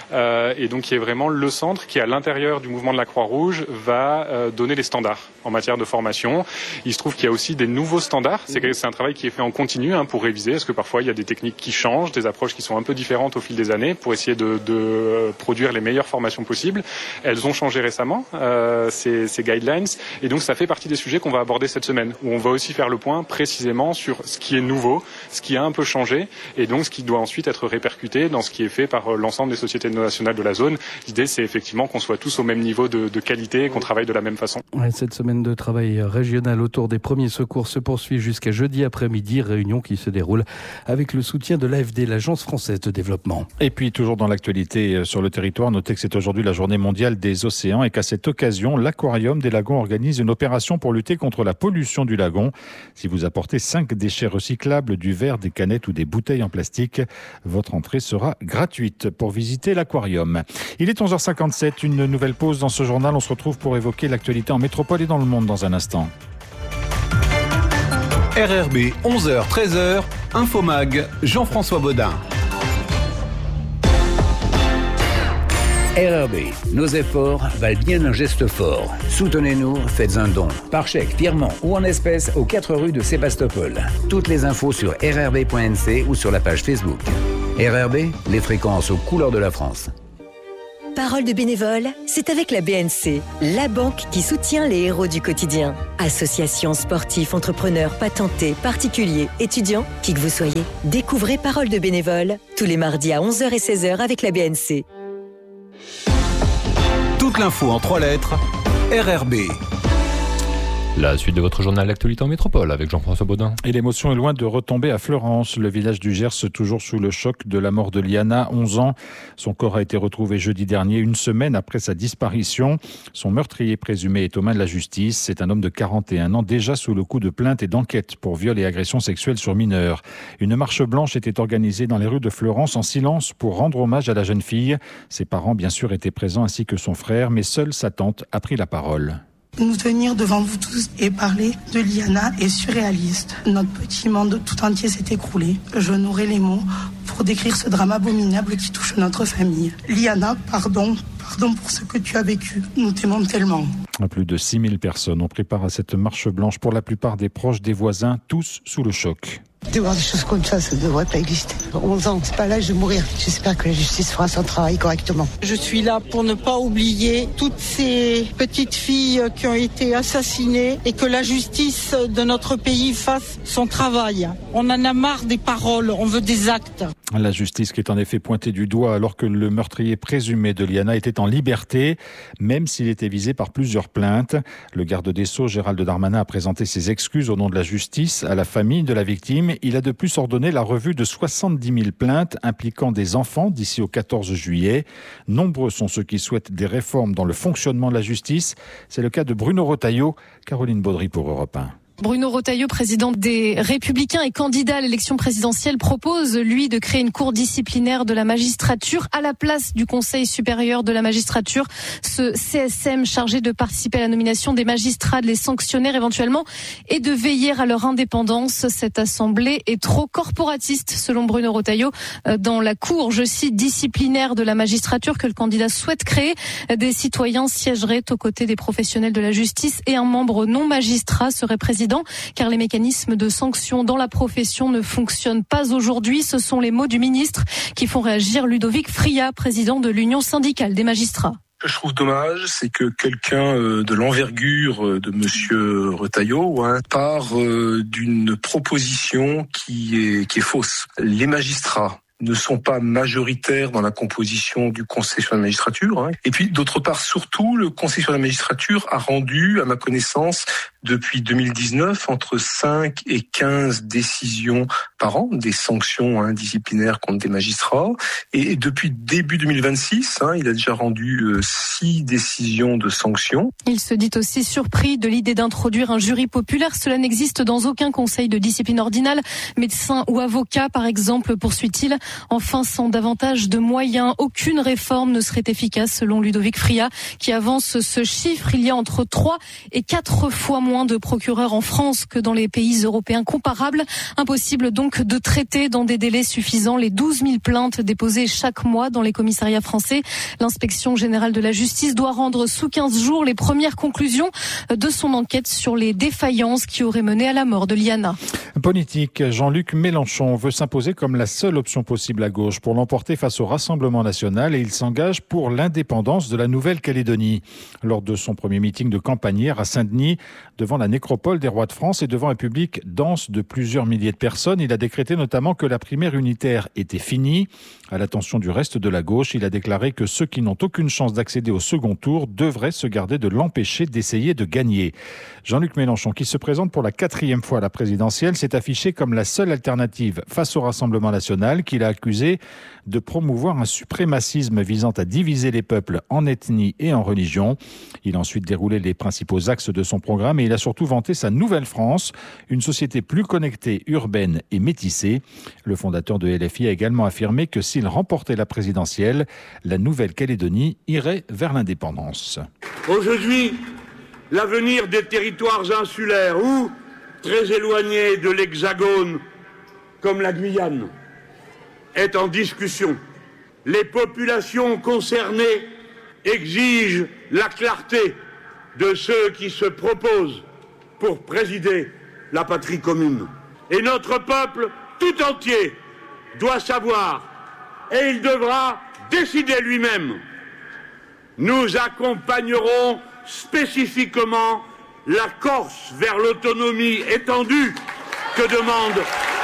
[SPEAKER 22] Et donc qui est vraiment le centre qui, à l'intérieur du mouvement de la Croix-Rouge, va donner les standards en matière de formation. Il se trouve qu'il y a aussi des nouveaux standards. C'est un travail qui est fait en continu pour réviser, parce que parfois il y a des techniques qui changent, des approches qui sont un peu différentes au fil des années pour essayer de produire les meilleures formations possibles. Elles ont changé récemment, ces guidelines. Et donc ça fait partie des sujets qu'on va aborder cette semaine, où on va aussi faire le point précisément sur ce qui est nouveau, ce qui a un peu changé, et donc ce qui doit ensuite être répercuté dans ce qui est fait par l'ensemble des sociétés nationales de la zone. L'idée, c'est effectivement qu'on soit tous au même niveau de qualité et qu'on travaille de la même façon.
[SPEAKER 21] Cette semaine de travail régional autour des premiers secours se poursuit jusqu'à jeudi après-midi, réunion qui se déroule avec le soutien de l'AFD, l'Agence française de développement.
[SPEAKER 5] Et puis, toujours dans l'actualité sur le territoire, notez que c'est aujourd'hui la journée mondiale des océans et qu'à cette occasion, l'Aquarium des Lagons organise une opération pour lutter contre la pollution du lagon. Si vous apportez 5 déchets recyclables, du verre, des canettes ou des bouteilles en plastique, votre entrée sera gratuite pour visiter l'aquarium. Il est 11h57, une nouvelle pause dans ce journal. On se retrouve pour évoquer l'actualité en métropole et dans le monde dans un instant.
[SPEAKER 8] RRB 11h-13h, Infomag, Jean-François Baudin.
[SPEAKER 3] RRB, nos efforts valent bien un geste fort. Soutenez-nous, faites un don. Par chèque, virement ou en espèces aux 4 rues de Sébastopol. Toutes les infos sur rrb.nc ou sur la page Facebook. RRB, les fréquences aux couleurs de la France.
[SPEAKER 23] Parole de bénévole, c'est avec la BNC, la banque qui soutient les héros du quotidien. Associations, sportifs, entrepreneurs, patentés, particuliers, étudiants, qui que vous soyez, découvrez Parole de bénévole tous les mardis à 11h et 16h avec la BNC.
[SPEAKER 8] Toute l'info en 3 lettres, RRB.
[SPEAKER 16] La suite de votre journal L'actualité en métropole avec Jean-François Baudin.
[SPEAKER 5] Et l'émotion est loin de retomber à Fleurance. Le village du Gers, toujours sous le choc de la mort de Liana, 11 ans. Son corps a été retrouvé jeudi dernier, une semaine après sa disparition. Son meurtrier présumé est aux mains de la justice. C'est un homme de 41 ans, déjà sous le coup de plainte et d'enquête pour viol et agression sexuelle sur mineurs. Une marche blanche était organisée dans les rues de Fleurance en silence pour rendre hommage à la jeune fille. Ses parents, bien sûr, étaient présents ainsi que son frère, mais seule sa tante a pris la parole.
[SPEAKER 2] Nous tenir devant vous tous et parler de Liana est surréaliste. Notre petit monde tout entier s'est écroulé. Je n'aurai les mots pour décrire ce drame abominable qui touche notre famille. Liana, pardon pour ce que tu as vécu. Nous t'aimons tellement.
[SPEAKER 5] Plus de 6000 personnes ont pris part à cette marche blanche, pour la plupart des proches, des voisins, tous sous le choc.
[SPEAKER 6] De voir des choses comme ça ne devrait pas exister. 11 ans, c'est pas l'âge de mourir. J'espère que la justice fera son travail correctement.
[SPEAKER 2] Je suis là pour ne pas oublier toutes ces petites filles qui ont été assassinées et que la justice de notre pays fasse son travail. On en a marre des paroles, on veut des actes.
[SPEAKER 5] La justice qui est en effet pointée du doigt alors que le meurtrier présumé de Liana était en liberté, même s'il était visé par plusieurs plaintes. Le garde des Sceaux, Gérald Darmanin, a présenté ses excuses au nom de la justice à la famille de la victime. Il a de plus ordonné la revue de 70 000 plaintes impliquant des enfants d'ici au 14 juillet. Nombreux sont ceux qui souhaitent des réformes dans le fonctionnement de la justice. C'est le cas de Bruno Retailleau, Caroline Baudry pour Europe 1.
[SPEAKER 7] Bruno Retailleau, président des Républicains et candidat à l'élection présidentielle, propose, lui, de créer une cour disciplinaire de la magistrature à la place du Conseil supérieur de la magistrature. Ce CSM chargé de participer à la nomination des magistrats, de les sanctionner éventuellement et de veiller à leur indépendance. Cette assemblée est trop corporatiste, selon Bruno Retailleau. Dans la cour, je cite, disciplinaire de la magistrature que le candidat souhaite créer, des citoyens siégeraient aux côtés des professionnels de la justice et un membre non magistrat serait président, car les mécanismes de sanction dans la profession ne fonctionnent pas aujourd'hui. Ce sont les mots du ministre qui font réagir Ludovic Friat, président de l'Union syndicale des magistrats.
[SPEAKER 24] Ce que je trouve dommage, c'est que quelqu'un de l'envergure de monsieur Retailleau part d'une proposition qui est fausse. Les magistrats ne sont pas majoritaires dans la composition du Conseil sur la magistrature. Et puis, d'autre part, surtout, le Conseil sur la magistrature a rendu, à ma connaissance, depuis 2019, entre 5 et 15 décisions par an, des sanctions disciplinaires contre des magistrats. Et depuis début 2026, il a déjà rendu 6 décisions de sanctions.
[SPEAKER 7] Il se dit aussi surpris de l'idée d'introduire un jury populaire. Cela n'existe dans aucun conseil de discipline ordinale. Médecin ou avocat, par exemple, poursuit-il. Enfin, sans davantage de moyens, aucune réforme ne serait efficace, selon Ludovic Friat, qui avance ce chiffre. Il y a entre 3 et 4 fois moins de procureurs en France que dans les pays européens comparables. Impossible donc de traiter dans des délais suffisants les 12 000 plaintes déposées chaque mois dans les commissariats français. L'inspection générale de la justice doit rendre sous 15 jours les premières conclusions de son enquête sur les défaillances qui auraient mené à la mort de Liana.
[SPEAKER 5] Politique, Jean-Luc Mélenchon veut s'imposer comme la seule option possible à gauche pour l'emporter face au Rassemblement national et il s'engage pour l'indépendance de la Nouvelle-Calédonie. Lors de son premier meeting de campagne hier à Saint-Denis, devant la nécropole des rois de France et devant un public dense de plusieurs milliers de personnes, il a décrété notamment que la primaire unitaire était finie. À l'attention du reste de la gauche, il a déclaré que ceux qui n'ont aucune chance d'accéder au second tour devraient se garder de l'empêcher d'essayer de gagner. Jean-Luc Mélenchon, qui se présente pour la 4e fois à la présidentielle, s'est affiché comme la seule alternative face au Rassemblement national qu'il a accusé de promouvoir un suprémacisme visant à diviser les peuples en ethnie et en religion. Il a ensuite déroulé les principaux axes de son programme et il a surtout vanté sa nouvelle France, une société plus connectée, urbaine et métissée. Le fondateur de LFI a également affirmé que s'il remportait la présidentielle, la Nouvelle-Calédonie irait vers l'indépendance.
[SPEAKER 25] Aujourd'hui, l'avenir des territoires insulaires ou très éloignés de l'Hexagone, comme la Guyane, est en discussion. Les populations concernées exigent la clarté de ceux qui se proposent pour présider la patrie commune. Et notre peuple tout entier doit savoir, et il devra décider lui-même. Nous accompagnerons spécifiquement la Corse vers l'autonomie étendue que demande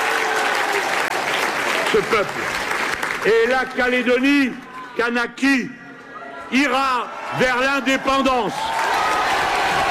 [SPEAKER 25] ce peuple. Et la Calédonie, Kanaki, ira vers l'indépendance.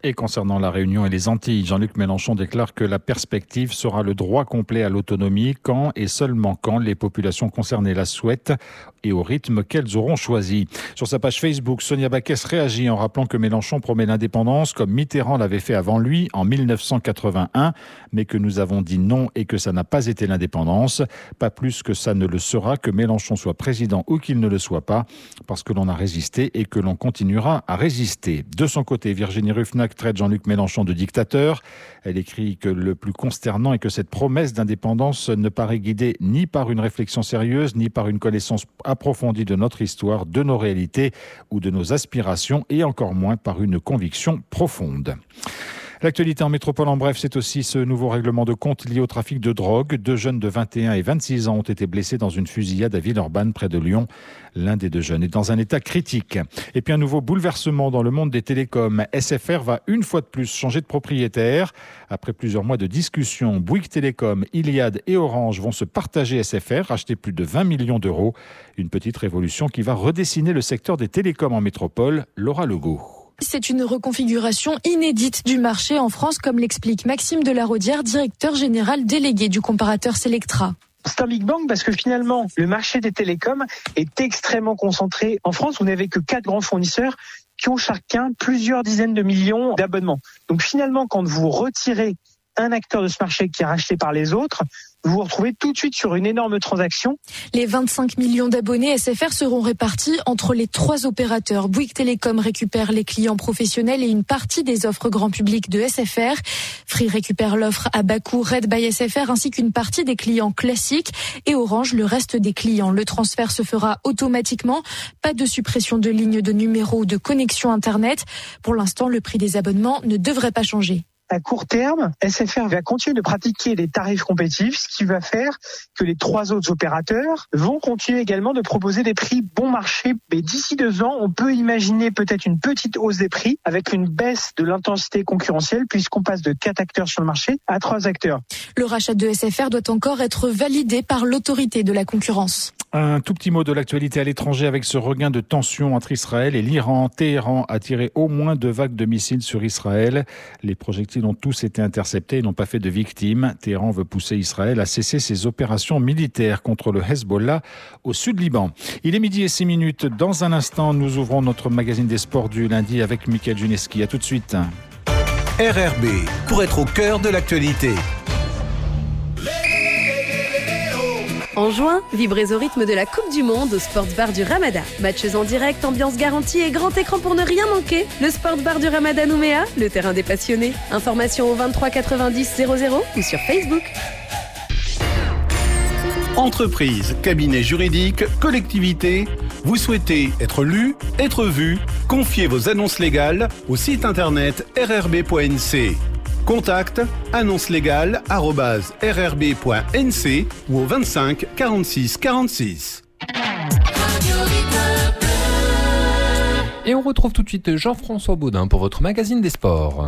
[SPEAKER 5] Et concernant la Réunion et les Antilles, Jean-Luc Mélenchon déclare que la perspective sera le droit complet à l'autonomie quand et seulement quand les populations concernées la souhaitent et au rythme qu'elles auront choisi. Sur sa page Facebook, Sonia Backès réagit en rappelant que Mélenchon promet l'indépendance comme Mitterrand l'avait fait avant lui en 1981, mais que nous avons dit non et que ça n'a pas été l'indépendance. Pas plus que ça ne le sera que Mélenchon soit président ou qu'il ne le soit pas, parce que l'on a résisté et que l'on continuera à résister. De son côté, Virginie Ruffnac traite Jean-Luc Mélenchon de dictateur. Elle écrit que le plus consternant est que cette promesse d'indépendance ne paraît guidée ni par une réflexion sérieuse, ni par une connaissance approfondie de notre histoire, de nos réalités ou de nos aspirations, et encore moins par une conviction profonde. L'actualité en métropole en bref, c'est aussi ce nouveau règlement de compte lié au trafic de drogue. 2 jeunes de 21 et 26 ans ont été blessés dans une fusillade à Villeurbanne près de Lyon. L'un des 2 jeunes est dans un état critique. Et puis un nouveau bouleversement dans le monde des télécoms. SFR va une fois de plus changer de propriétaire. Après plusieurs mois de discussions, Bouygues Télécom, Iliad et Orange vont se partager SFR, racheter plus de 20 millions d'euros. Une petite révolution qui va redessiner le secteur des télécoms en métropole. Laura Legault.
[SPEAKER 4] C'est une reconfiguration inédite du marché en France, comme l'explique Maxime Delaraudière, directeur général délégué du comparateur Selectra.
[SPEAKER 9] C'est un Big Bang parce que finalement, le marché des télécoms est extrêmement concentré. En France, vous n'avez que 4 grands fournisseurs qui ont chacun plusieurs dizaines de millions d'abonnements. Donc finalement, quand vous retirez un acteur de ce marché qui est racheté par les autres, vous vous retrouvez tout de suite sur une énorme transaction.
[SPEAKER 4] Les 25 millions d'abonnés SFR seront répartis entre les 3 opérateurs. Bouygues Télécom récupère les clients professionnels et une partie des offres grand public de SFR. Free récupère l'offre à bas coût Red by SFR ainsi qu'une partie des clients classiques et Orange le reste des clients. Le transfert se fera automatiquement. Pas de suppression de lignes de numéro ou de connexion Internet. Pour l'instant, le prix des abonnements ne devrait pas changer.
[SPEAKER 9] À court terme, SFR va continuer de pratiquer des tarifs compétitifs, ce qui va faire que les 3 autres opérateurs vont continuer également de proposer des prix bon marché. Mais d'ici 2 ans, on peut imaginer peut-être une petite hausse des prix avec une baisse de l'intensité concurrentielle puisqu'on passe de 4 acteurs sur le marché à 3 acteurs.
[SPEAKER 4] Le rachat de SFR doit encore être validé par l'autorité de la concurrence.
[SPEAKER 5] Un tout petit mot de l'actualité à l'étranger avec ce regain de tension entre Israël et l'Iran. Téhéran a tiré au moins 2 vagues de missiles sur Israël. Les projectiles ont tous été interceptés et n'ont pas fait de victimes. Téhéran veut pousser Israël à cesser ses opérations militaires contre le Hezbollah au sud Liban. Il est 12:06. Dans un instant, nous ouvrons notre magazine des sports du lundi avec Mickaël Juneski. À tout de suite.
[SPEAKER 8] RRB, pour être au cœur de l'actualité.
[SPEAKER 11] En juin, vibrez au rythme de la Coupe du Monde au Sports Bar du Ramadan. Matchs en direct, ambiance garantie et grand écran pour ne rien manquer. Le Sports Bar du Ramadan Nouméa, le terrain des passionnés. Information au 23 90 00 ou sur Facebook.
[SPEAKER 8] Entreprise, cabinet juridique, collectivité, vous souhaitez être lu, être vu? Confiez vos annonces légales au site internet rrb.nc. Contact annoncelégale@rrb.nc ou au 25 46 46.
[SPEAKER 16] Et on retrouve tout de suite Jean-François Baudin pour votre magazine des sports.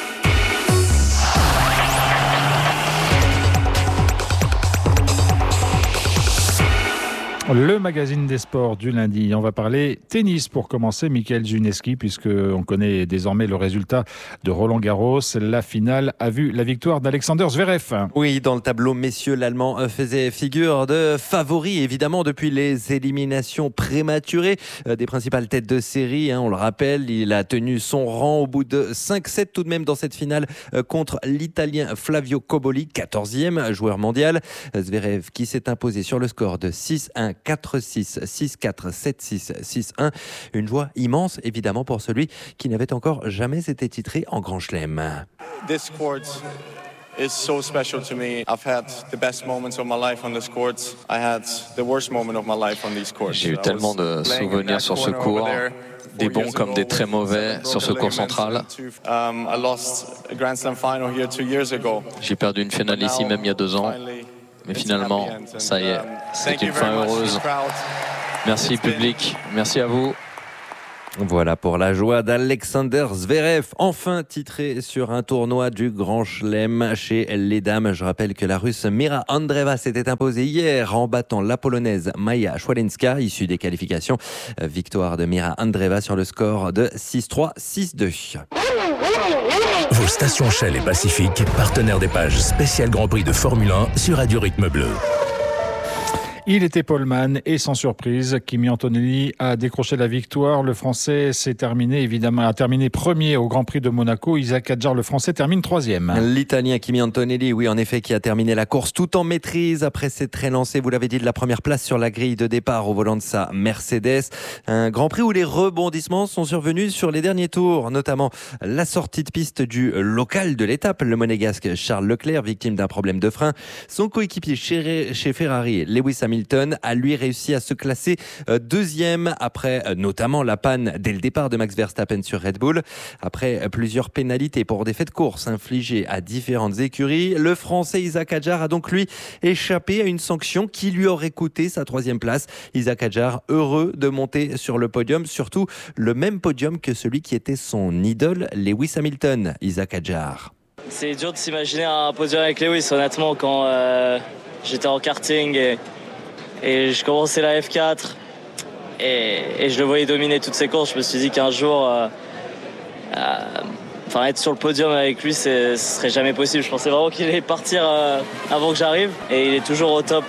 [SPEAKER 5] Le magazine des sports du lundi. On va parler tennis pour commencer, Mickaël Juneski, puisqu'on connaît désormais le résultat de Roland-Garros. La finale a vu la victoire d'Alexander Zverev.
[SPEAKER 12] Oui, dans le tableau, messieurs, l'Allemand faisait figure de favori, évidemment, depuis les éliminations prématurées des principales têtes de série. On le rappelle, il a tenu son rang au bout de 5-7 tout de même dans cette finale contre l'Italien Flavio Cobolli, 14e joueur mondial. Zverev qui s'est imposé sur le score de 6-1. 4-6, 6-4, 7-6, 6-1. Une joie immense, évidemment, pour celui qui n'avait encore jamais été titré en Grand Chelem.
[SPEAKER 13] This court is so special to me. I've had the best moments of my life on this court. I had the worst moment of my life on these courts.
[SPEAKER 26] J'ai eu tellement de souvenirs sur ce court, des bons comme des très mauvais sur ce court central. J'ai perdu une finale ici même il y a 2 ans. Mais finalement, ça y est, c'est une fin heureuse. Merci public, merci à vous.
[SPEAKER 12] Voilà pour la joie d'Alexander Zverev, enfin titré sur un tournoi du Grand Chelem chez les dames. Je rappelle que la Russe Mira Andreeva s'était imposée hier en battant la Polonaise Maja Szwalenska, issue des qualifications. Victoire de Mira Andreeva sur le score de 6-3, 6-2.
[SPEAKER 1] Vos stations Shell et Pacifique, partenaires des pages spéciales Grand Prix de Formule 1 sur Radio Rythme Bleu.
[SPEAKER 5] Il était poleman et sans surprise, Kimi Antonelli a décroché la victoire. Le Français a terminé premier au Grand Prix de Monaco. Isaac Hadjar, le Français, termine troisième.
[SPEAKER 12] L'Italien Kimi Antonelli, oui, en effet, qui a terminé la course tout en maîtrise après s'être relancé, vous l'avez dit, de la première place sur la grille de départ au volant de sa Mercedes. Un Grand Prix où les rebondissements sont survenus sur les derniers tours, notamment la sortie de piste du local de l'étape, le monégasque Charles Leclerc, victime d'un problème de frein. Son coéquipier chez Ferrari, Lewis Hamilton, a lui réussi à se classer deuxième après notamment la panne dès le départ de Max Verstappen sur Red Bull. Après plusieurs pénalités pour des faits de course infligés à différentes écuries, le Français Isaac Hadjar a donc lui échappé à une sanction qui lui aurait coûté sa troisième place. Isaac Hadjar heureux de monter sur le podium, surtout le même podium que celui qui était son idole, Lewis Hamilton. Isaac Hadjar.
[SPEAKER 10] C'est dur de s'imaginer un podium avec Lewis, honnêtement, quand j'étais en karting et je commençais la F4 et je le voyais dominer toutes ses courses. Je me suis dit qu'un jour, être sur le podium avec lui, ce serait jamais possible. Je pensais vraiment qu'il allait partir avant que j'arrive. Et il est toujours au top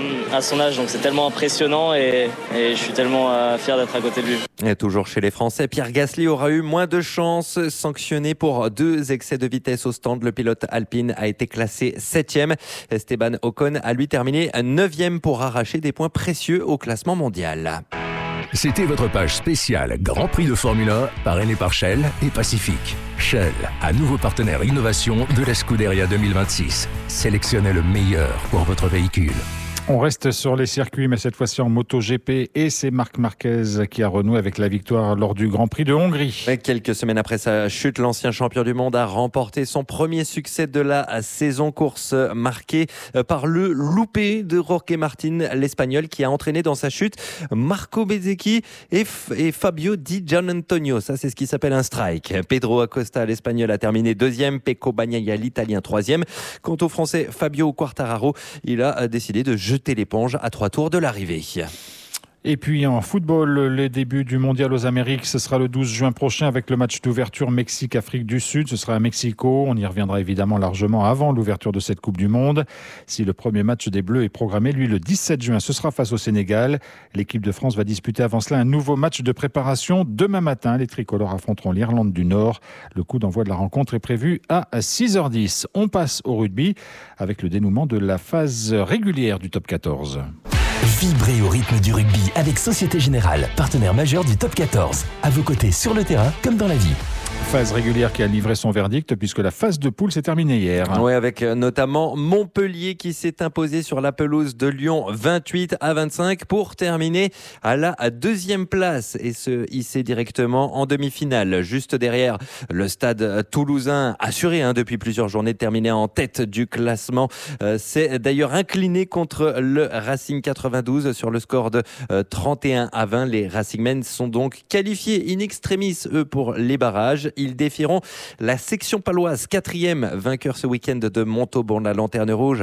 [SPEAKER 10] à son âge, donc c'est tellement impressionnant et je suis tellement fier d'être à côté de lui.
[SPEAKER 12] Et toujours chez les Français, Pierre Gasly aura eu moins de chance. Sanctionné pour 2 excès de vitesse au stand, le pilote alpine a été classé 7e. Esteban Ocon a lui terminé 9e pour arracher des points précieux au classement mondial.
[SPEAKER 1] C'était votre page spéciale Grand Prix de Formule 1 parrainée par Shell et Pacifique. Shell, à nouveau partenaire innovation de la Scuderia 2026. Sélectionnez le meilleur pour votre véhicule.
[SPEAKER 5] On reste sur les circuits, mais cette fois-ci en MotoGP, et c'est Marc Marquez qui a renoué avec la victoire lors du Grand Prix de Hongrie.
[SPEAKER 12] Quelques semaines après sa chute, l'ancien champion du monde a remporté son premier succès de la saison, course marquée par le loupé de Jorge Martin, l'Espagnol, qui a entraîné dans sa chute Marco Bezzecchi et Fabio Di Gianantonio. Ça, c'est ce qui s'appelle un strike. Pedro Acosta, l'Espagnol, a terminé 2e, Pecco Bagnaia, l'Italien, 3e. Quant au Français Fabio Quartararo, il a décidé de jeter l'éponge à 3 tours de l'arrivée.
[SPEAKER 5] Et puis en football, les débuts du mondial aux Amériques, ce sera le 12 juin prochain avec le match d'ouverture Mexique-Afrique du Sud. Ce sera à Mexico. On y reviendra évidemment largement avant l'ouverture de cette Coupe du Monde. Si le premier match des Bleus est programmé, lui, le 17 juin, ce sera face au Sénégal. L'équipe de France va disputer avant cela un nouveau match de préparation. Demain matin, les tricolores affronteront l'Irlande du Nord. Le coup d'envoi de la rencontre est prévu à 6h10. On passe au rugby avec le dénouement de la phase régulière du top 14.
[SPEAKER 1] Vibrez au rythme du rugby avec Société Générale, partenaire majeur du Top 14. À vos côtés sur le terrain comme dans la vie.
[SPEAKER 5] Phase régulière qui a livré son verdict puisque la phase de poule s'est terminée hier.
[SPEAKER 12] Oui, avec notamment Montpellier qui s'est imposé sur la pelouse de Lyon 28-25 pour terminer à la 2e place et se hisser directement en demi-finale. Juste derrière, le Stade toulousain, assuré depuis plusieurs journées de terminer en tête du classement, s'est d'ailleurs incliné contre le Racing 92 sur le score de 31-20. Les Racingmen sont donc qualifiés in extremis, eux, pour les barrages. Ils défieront la section paloise, 4e vainqueur ce week-end de Montauban, la Lanterne Rouge,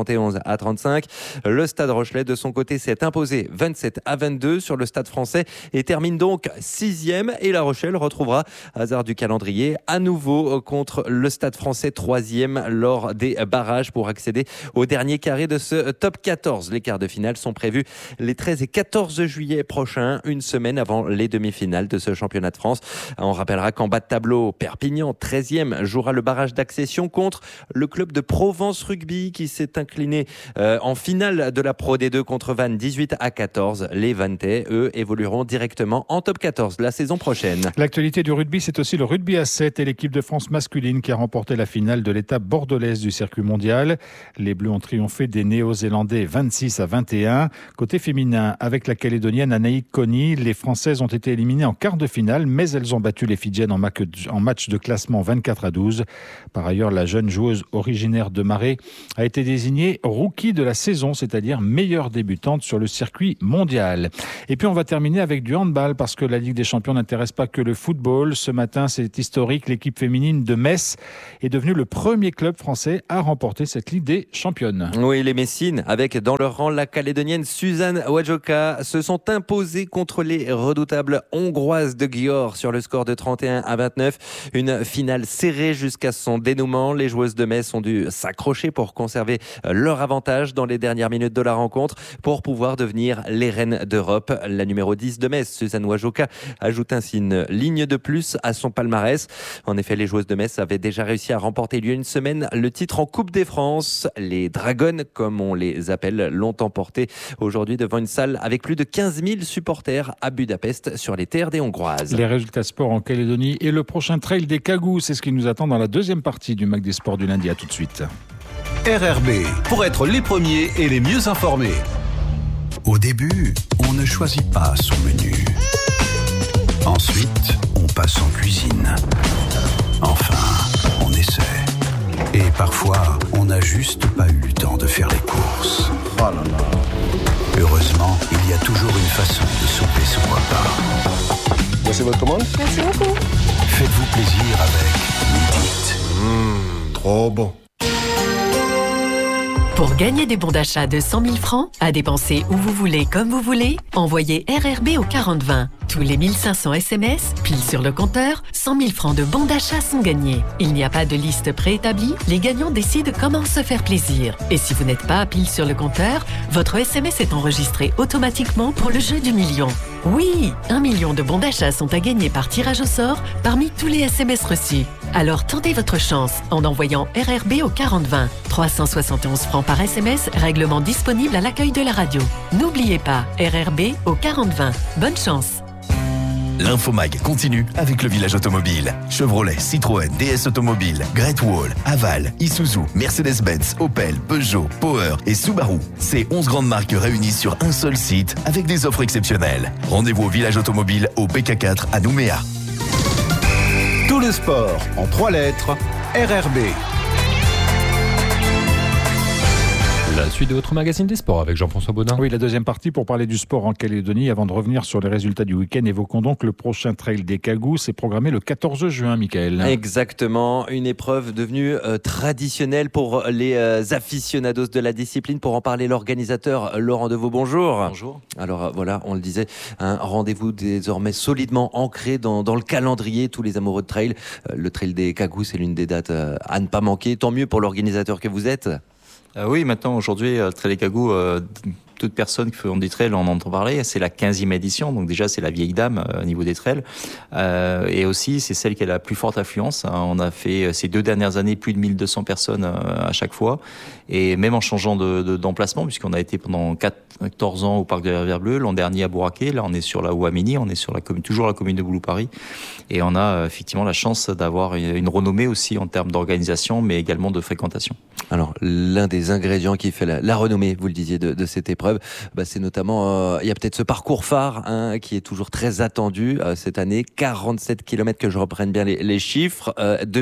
[SPEAKER 12] 71-35. Le Stade Rochelais, de son côté, s'est imposé 27-22 sur le Stade Français et termine donc 6e. Et La Rochelle retrouvera, hasard du calendrier, à nouveau contre le Stade Français, 3e lors des barrages pour accéder au dernier carré de ce top 14. Les quarts de finale sont prévus les 13 et 14 juillet prochains, une semaine avant les demi-finales de ce championnat de France. On rappellera qu'en bas de tableau, Perpignan, 13e, jouera le barrage d'accession contre le club de Provence Rugby qui s'est incliné en finale de la Pro D2 contre Vannes 18-14. Les Vanntais, eux, évolueront directement en top 14 la saison prochaine.
[SPEAKER 5] L'actualité du rugby, c'est aussi le rugby à 7 et l'équipe de France masculine qui a remporté la finale de l'étape bordelaise du circuit mondial. Les Bleus ont triomphé des Néo-Zélandais 26-21. Côté féminin, avec la Calédonienne Anaïk Conny, les Françaises ont été éliminées en quart de finale, mais elles ont battu les Fidjiennes en match de classement 24-12. Par ailleurs, la jeune joueuse originaire de Marais a été désignée rookie de la saison, c'est-à-dire meilleure débutante sur le circuit mondial. Et puis on va terminer avec du handball parce que la Ligue des Champions n'intéresse pas que le football. Ce matin, c'est historique, l'équipe féminine de Metz est devenue le premier club français à remporter cette Ligue des Championnes.
[SPEAKER 12] Oui, les Messines, avec dans leur rang la Calédonienne Suzanne Wajoka, se sont imposées contre les redoutables hongroises de Győr sur le score de 31-26. 29. Une finale serrée jusqu'à son dénouement. Les joueuses de Metz ont dû s'accrocher pour conserver leur avantage dans les dernières minutes de la rencontre pour pouvoir devenir les reines d'Europe. La numéro 10 de Metz, Suzanne Wajoka, ajoute ainsi une ligne de plus à son palmarès. En effet, les joueuses de Metz avaient déjà réussi à remporter il y a une semaine le titre en Coupe des France. Les Dragons, comme on les appelle, l'ont emporté aujourd'hui devant une salle avec plus de 15 000 supporters à Budapest sur les terres des Hongroises.
[SPEAKER 5] Les résultats sport en Calédonie et le prochain trail des Cagous, c'est ce qui nous attend dans la deuxième partie du Mag des Sports du lundi. À tout de suite.
[SPEAKER 8] RRB, pour être les premiers et les mieux informés.
[SPEAKER 14] Au début, on ne choisit pas son menu. Ensuite, on passe en cuisine. Enfin, on essaie. Et parfois, on n'a juste pas eu le temps de faire les courses. Oh là là. Heureusement, il y a toujours une façon de sauver son repas.
[SPEAKER 15] Voici votre commande.
[SPEAKER 23] Merci beaucoup.
[SPEAKER 14] Faites-vous plaisir avec Midit.
[SPEAKER 15] Trop bon.
[SPEAKER 23] Pour gagner des bons d'achat de 100 000 francs, à dépenser où vous voulez, comme vous voulez, envoyez RRB au 4020. Tous les 1500 SMS, pile sur le compteur, 100 000 francs de bons d'achat sont gagnés. Il n'y a pas de liste préétablie, les gagnants décident comment se faire plaisir. Et si vous n'êtes pas pile sur le compteur, votre SMS est enregistré automatiquement pour le jeu du million. Oui, 1 million de bons d'achat sont à gagner par tirage au sort parmi tous les SMS reçus. Alors tentez votre chance en envoyant RRB au 4020. 371 francs par SMS, règlement disponible à l'accueil de la radio. N'oubliez pas, RRB au 4020. Bonne chance.
[SPEAKER 17] L'Infomag continue avec le village automobile. Chevrolet, Citroën, DS Automobile, Great Wall, Aval, Isuzu, Mercedes-Benz, Opel, Peugeot, Power et Subaru. Ces 11 grandes marques réunies sur un seul site avec des offres exceptionnelles. Rendez-vous au village automobile au PK4 à Nouméa.
[SPEAKER 8] Tout le sport en 3 lettres, RRB.
[SPEAKER 16] La suite de votre magazine des sports avec Jean-François Baudin.
[SPEAKER 5] Oui, la deuxième partie pour parler du sport en Calédonie. Avant de revenir sur les résultats du week-end, évoquons donc le prochain trail des Cagous. C'est programmé le 14 juin, Michael.
[SPEAKER 12] Exactement, une épreuve devenue traditionnelle pour les aficionados de la discipline. Pour en parler, l'organisateur Laurent Deveau, bonjour.
[SPEAKER 18] Bonjour.
[SPEAKER 12] Alors voilà, on le disait, un rendez-vous désormais solidement ancré dans le calendrier. Tous les amoureux de trail, le trail des Cagous, c'est l'une des dates à ne pas manquer. Tant mieux pour l'organisateur que vous êtes.
[SPEAKER 18] Oui, maintenant, aujourd'hui, le Trail des Cagous, toute personne qui fait du trail en entend parler. C'est la 15e édition, donc déjà, c'est la vieille dame au niveau des trails. Et aussi, c'est celle qui a la plus forte affluence. On a fait ces 2 dernières années plus de 1200 personnes à chaque fois. Et même en changeant d'emplacement, puisqu'on a été pendant 14 ans au parc de la Rivière Bleue, l'an dernier à Bouraké, là on est sur la Ouamini, on est sur toujours la commune de Boulou-Paris. Et on a effectivement la chance d'avoir une renommée aussi en termes d'organisation, mais également de fréquentation.
[SPEAKER 12] Alors, l'un des ingrédients qui fait la renommée, vous le disiez, de cette épreuve, c'est notamment, il y a peut-être ce parcours phare qui est toujours très attendu cette année. 47 km, que je reprenne bien les chiffres,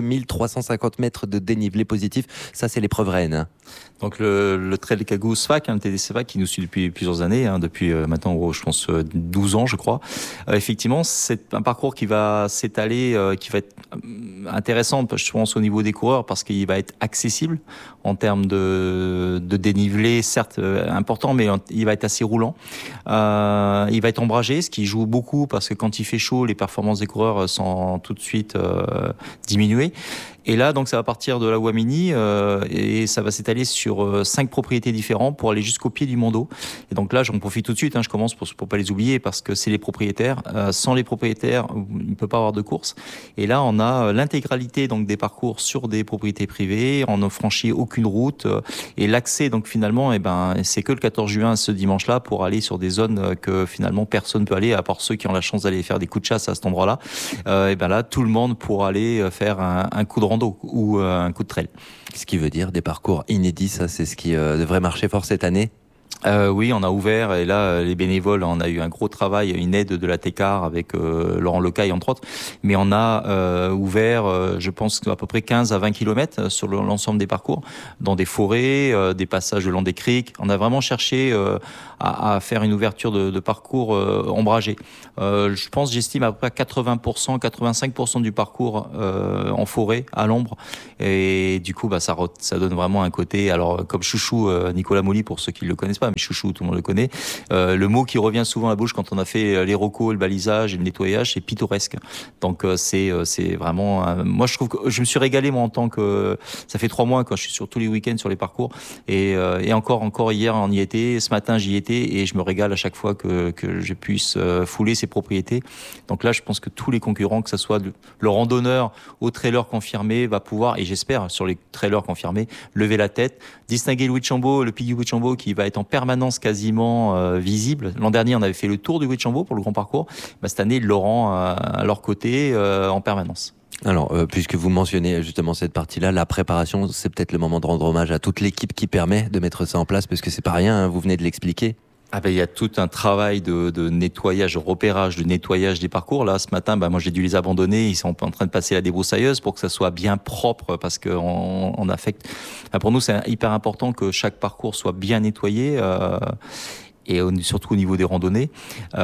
[SPEAKER 12] 2350 mètres de dénivelé positif. Ça, c'est l'épreuve reine.
[SPEAKER 18] Donc le Trail des Cagous SFAC, le TDC-FAC, qui nous suit depuis plusieurs années, depuis maintenant, je pense, 12 ans, je crois. Effectivement, c'est un parcours qui va s'étaler, qui va être intéressant, je pense, au niveau des coureurs, parce qu'il va être accessible en termes de dénivelé, certes important, mais il va être assez roulant. Il va être ombragé, ce qui joue beaucoup, parce que quand il fait chaud, les performances des coureurs sont tout de suite diminuées. Et là, donc, ça va partir de la Ouamini et ça va s'étaler sur 5 propriétés différentes pour aller jusqu'au pied du Mont d'Eau. Et donc là, j'en profite tout de suite, je commence pour pas les oublier, parce que c'est les propriétaires. Sans les propriétaires, il ne peut pas avoir de course. Et là, on a l'intégralité donc des parcours sur des propriétés privées. On n'a franchi aucune route. Et l'accès, donc finalement, c'est que le 14 juin, ce dimanche-là, pour aller sur des zones que finalement personne ne peut aller, à part ceux qui ont la chance d'aller faire des coups de chasse à cet endroit-là. Là, tout le monde pourra aller faire un coup de rando ou un coup de trail.
[SPEAKER 12] Ce qui veut dire des parcours inédits, ça c'est ce qui devrait marcher fort cette année.
[SPEAKER 18] Oui, on a ouvert, et là, les bénévoles, on a eu un gros travail, une aide de la TECAR avec Laurent Lecaille, entre autres, mais on a ouvert, je pense, à peu près 15 à 20 km sur l'ensemble des parcours, dans des forêts, des passages le long des criques. On a vraiment cherché à faire une ouverture de parcours ombragé. Je pense, j'estime à peu près 80%, 85% du parcours en forêt, à l'ombre, et du coup, ça donne vraiment un côté, alors comme chouchou Nicolas Mouly, pour ceux qui le connaissent pas, mes chouchous, tout le monde le connaît. Le mot qui revient souvent à la bouche quand on a fait les recos, le balisage et le nettoyage, c'est pittoresque. Donc c'est vraiment... moi, je trouve que je me suis régalé, moi, en tant que... Ça fait 3 mois quand je suis sur tous les week-ends sur les parcours. Et encore hier, on y était. Ce matin, j'y étais. Et je me régale à chaque fois que je puisse fouler ses propriétés. Donc là, je pense que tous les concurrents, que ce soit le randonneur au trailer confirmé, va pouvoir, et j'espère, sur les trailers confirmés, lever la tête, distinguer le Huitchambault, le pic du Huitchambault qui va être en permanence quasiment visible. L'an dernier, on avait fait le tour du Huitchambault pour le grand parcours. Cette année, ils l'auront à leur côté en permanence.
[SPEAKER 12] Alors, puisque vous mentionnez justement cette partie-là, la préparation, c'est peut-être le moment de rendre hommage à toute l'équipe qui permet de mettre ça en place, parce que c'est pas rien, hein, vous venez de l'expliquer.
[SPEAKER 18] Il y a tout un travail de nettoyage, de repérage, de nettoyage des parcours. Là, ce matin, moi, j'ai dû les abandonner. Ils sont en train de passer la débroussailleuse pour que ça soit bien propre, parce que on affecte. Pour nous, c'est hyper important que chaque parcours soit bien nettoyé. Et surtout au niveau des randonnées.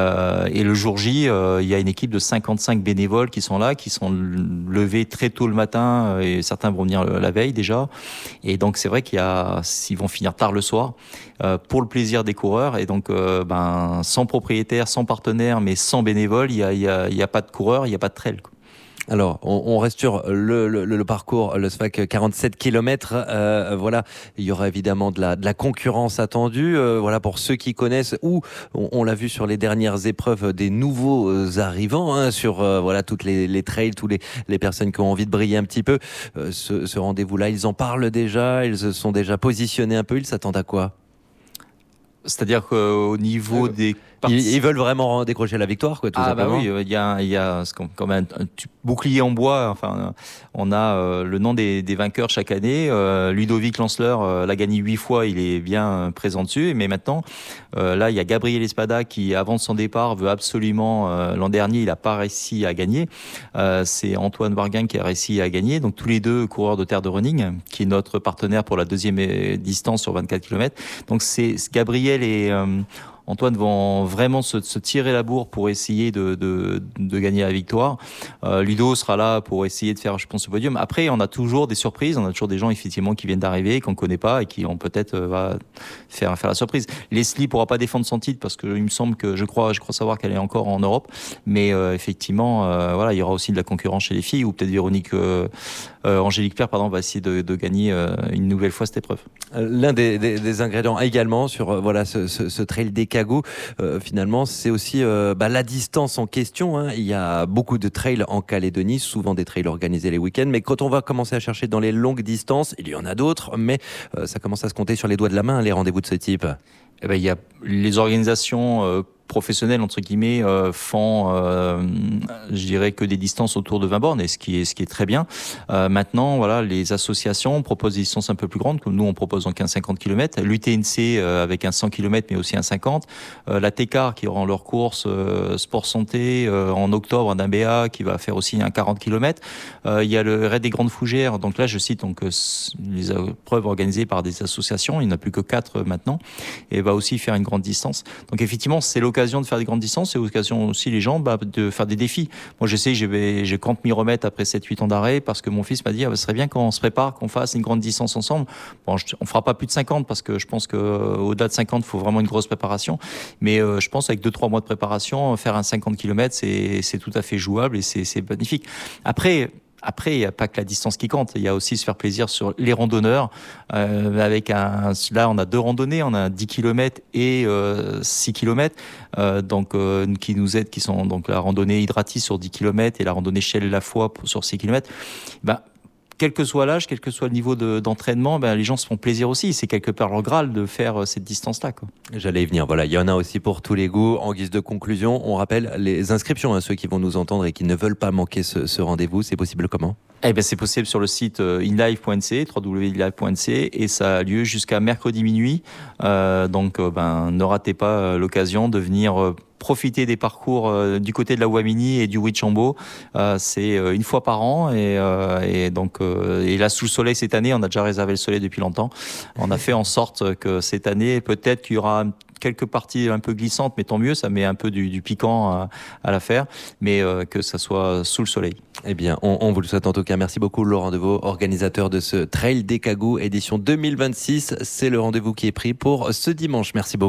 [SPEAKER 18] Et le jour J, il y a une équipe de 55 bénévoles qui sont là, qui sont levés très tôt le matin, et certains vont venir la veille déjà. Et donc c'est vrai s'ils vont finir tard le soir, pour le plaisir des coureurs. Et donc sans propriétaire, sans partenaire, mais sans bénévoles, il y a pas de coureurs, il y a pas de trail, quoi.
[SPEAKER 12] Alors, on reste sur le parcours, le SFAC 47 km. Voilà, il y aura évidemment de la concurrence attendue. Voilà, pour ceux qui connaissent, ou on l'a vu sur les dernières épreuves, des nouveaux arrivants, sur voilà toutes les trails, tous les personnes qui ont envie de briller un petit peu. Ce rendez-vous-là, ils en parlent déjà, ils se sont déjà positionnés un peu. Ils s'attendent à quoi ?
[SPEAKER 18] C'est-à-dire qu'au niveau des...
[SPEAKER 12] Ils veulent vraiment décrocher la victoire, quoi, tout simplement.
[SPEAKER 18] Oui, il y a comme un bouclier en bois. Enfin, on a le nom des vainqueurs chaque année. Ludovic Lanceleur l'a gagné 8 fois, il est bien présent dessus. Mais maintenant, là, il y a Gabriel Espada qui, avant son départ, veut absolument... l'an dernier, il n'a pas réussi à gagner. C'est Antoine Barguin qui a réussi à gagner. Donc tous les deux coureurs de Terre de Running, qui est notre partenaire pour la deuxième distance sur 24 km. Donc c'est Gabriel et... Antoine vont vraiment se tirer la bourre pour essayer de gagner la victoire. Ludo sera là pour essayer de faire, je pense, le podium. Après, on a toujours des surprises. On a toujours des gens, effectivement, qui viennent d'arriver, qu'on ne connaît pas et qui ont peut-être va faire la surprise. Leslie pourra pas défendre son titre parce que il me semble que je crois savoir qu'elle est encore en Europe. Mais effectivement, voilà, il y aura aussi de la concurrence chez les filles, ou peut-être Véronique Angélique Pierre, va essayer de gagner une nouvelle fois cette épreuve.
[SPEAKER 12] L'un des ingrédients également sur voilà ce trail des Cagous, finalement, c'est aussi la distance en question. Hein. Il y a beaucoup de trails en Calédonie, souvent des trails organisés les week-ends, mais quand on va commencer à chercher dans les longues distances, il y en a d'autres, mais ça commence à se compter sur les doigts de la main, les rendez-vous de ce type.
[SPEAKER 18] Il y a les organisations professionnels entre guillemets font je dirais que des distances autour de 20 bornes, et ce qui est très bien. Maintenant voilà, les associations proposent des distances un peu plus grandes, comme nous on propose donc un 50 km, l'UTNC avec un 100 km mais aussi un 50, la TECAR qui aura leur course sport santé en octobre, un ABA qui va faire aussi un 40 km. Il y a le Raid des Grandes Fougères, donc là je cite donc les épreuves organisées par des associations, il n'y en a plus que 4 maintenant, et va aussi faire une grande distance. Donc effectivement c'est l'occasion de faire des grandes distances, c'est l'occasion aussi les gens de faire des défis. Moi je sais que je compte m'y remettre après 7-8 ans d'arrêt, parce que mon fils m'a dit ce serait bien qu'on se prépare, qu'on fasse une grande distance ensemble. Bon, on fera pas plus de 50 parce que je pense que au-delà de 50 il faut vraiment une grosse préparation, mais je pense avec 2-3 mois de préparation, faire un 50 km c'est tout à fait jouable et c'est magnifique. Après, il n'y a pas que la distance qui compte. Il y a aussi se faire plaisir sur les randonneurs. Là, on a 2 randonnées. On a 10 km et 6 km. Qui nous aident, qui sont donc la randonnée Hydratis sur 10 km et la randonnée Shell La Foi sur 6 km. Quel que soit l'âge, quel que soit le niveau d'entraînement, les gens se font plaisir aussi. C'est quelque part leur Graal de faire cette distance-là, quoi.
[SPEAKER 12] J'allais y venir. Voilà, il y en a aussi pour tous les goûts. En guise de conclusion, on rappelle les inscriptions à ceux qui vont nous entendre et qui ne veulent pas manquer ce rendez-vous. C'est possible comment ?
[SPEAKER 18] C'est possible sur le site inlive.nc, www.inlive.nc, et ça a lieu jusqu'à mercredi minuit. Ne ratez pas l'occasion de venir profiter des parcours du côté de la Ouamini et du Huitchambault. C'est une fois par an, et là sous le soleil cette année, on a déjà réservé le soleil depuis longtemps. On a fait en sorte que cette année, peut-être qu'il y aura quelques parties un peu glissantes, mais tant mieux, ça met un peu du piquant à l'affaire, mais que ça soit sous le soleil.
[SPEAKER 12] Eh bien, on vous le souhaite en tout cas. Merci beaucoup Laurent Deveau, organisateur de ce Trail des Cagous édition 2026. C'est le rendez-vous qui est pris pour ce dimanche. Merci beaucoup.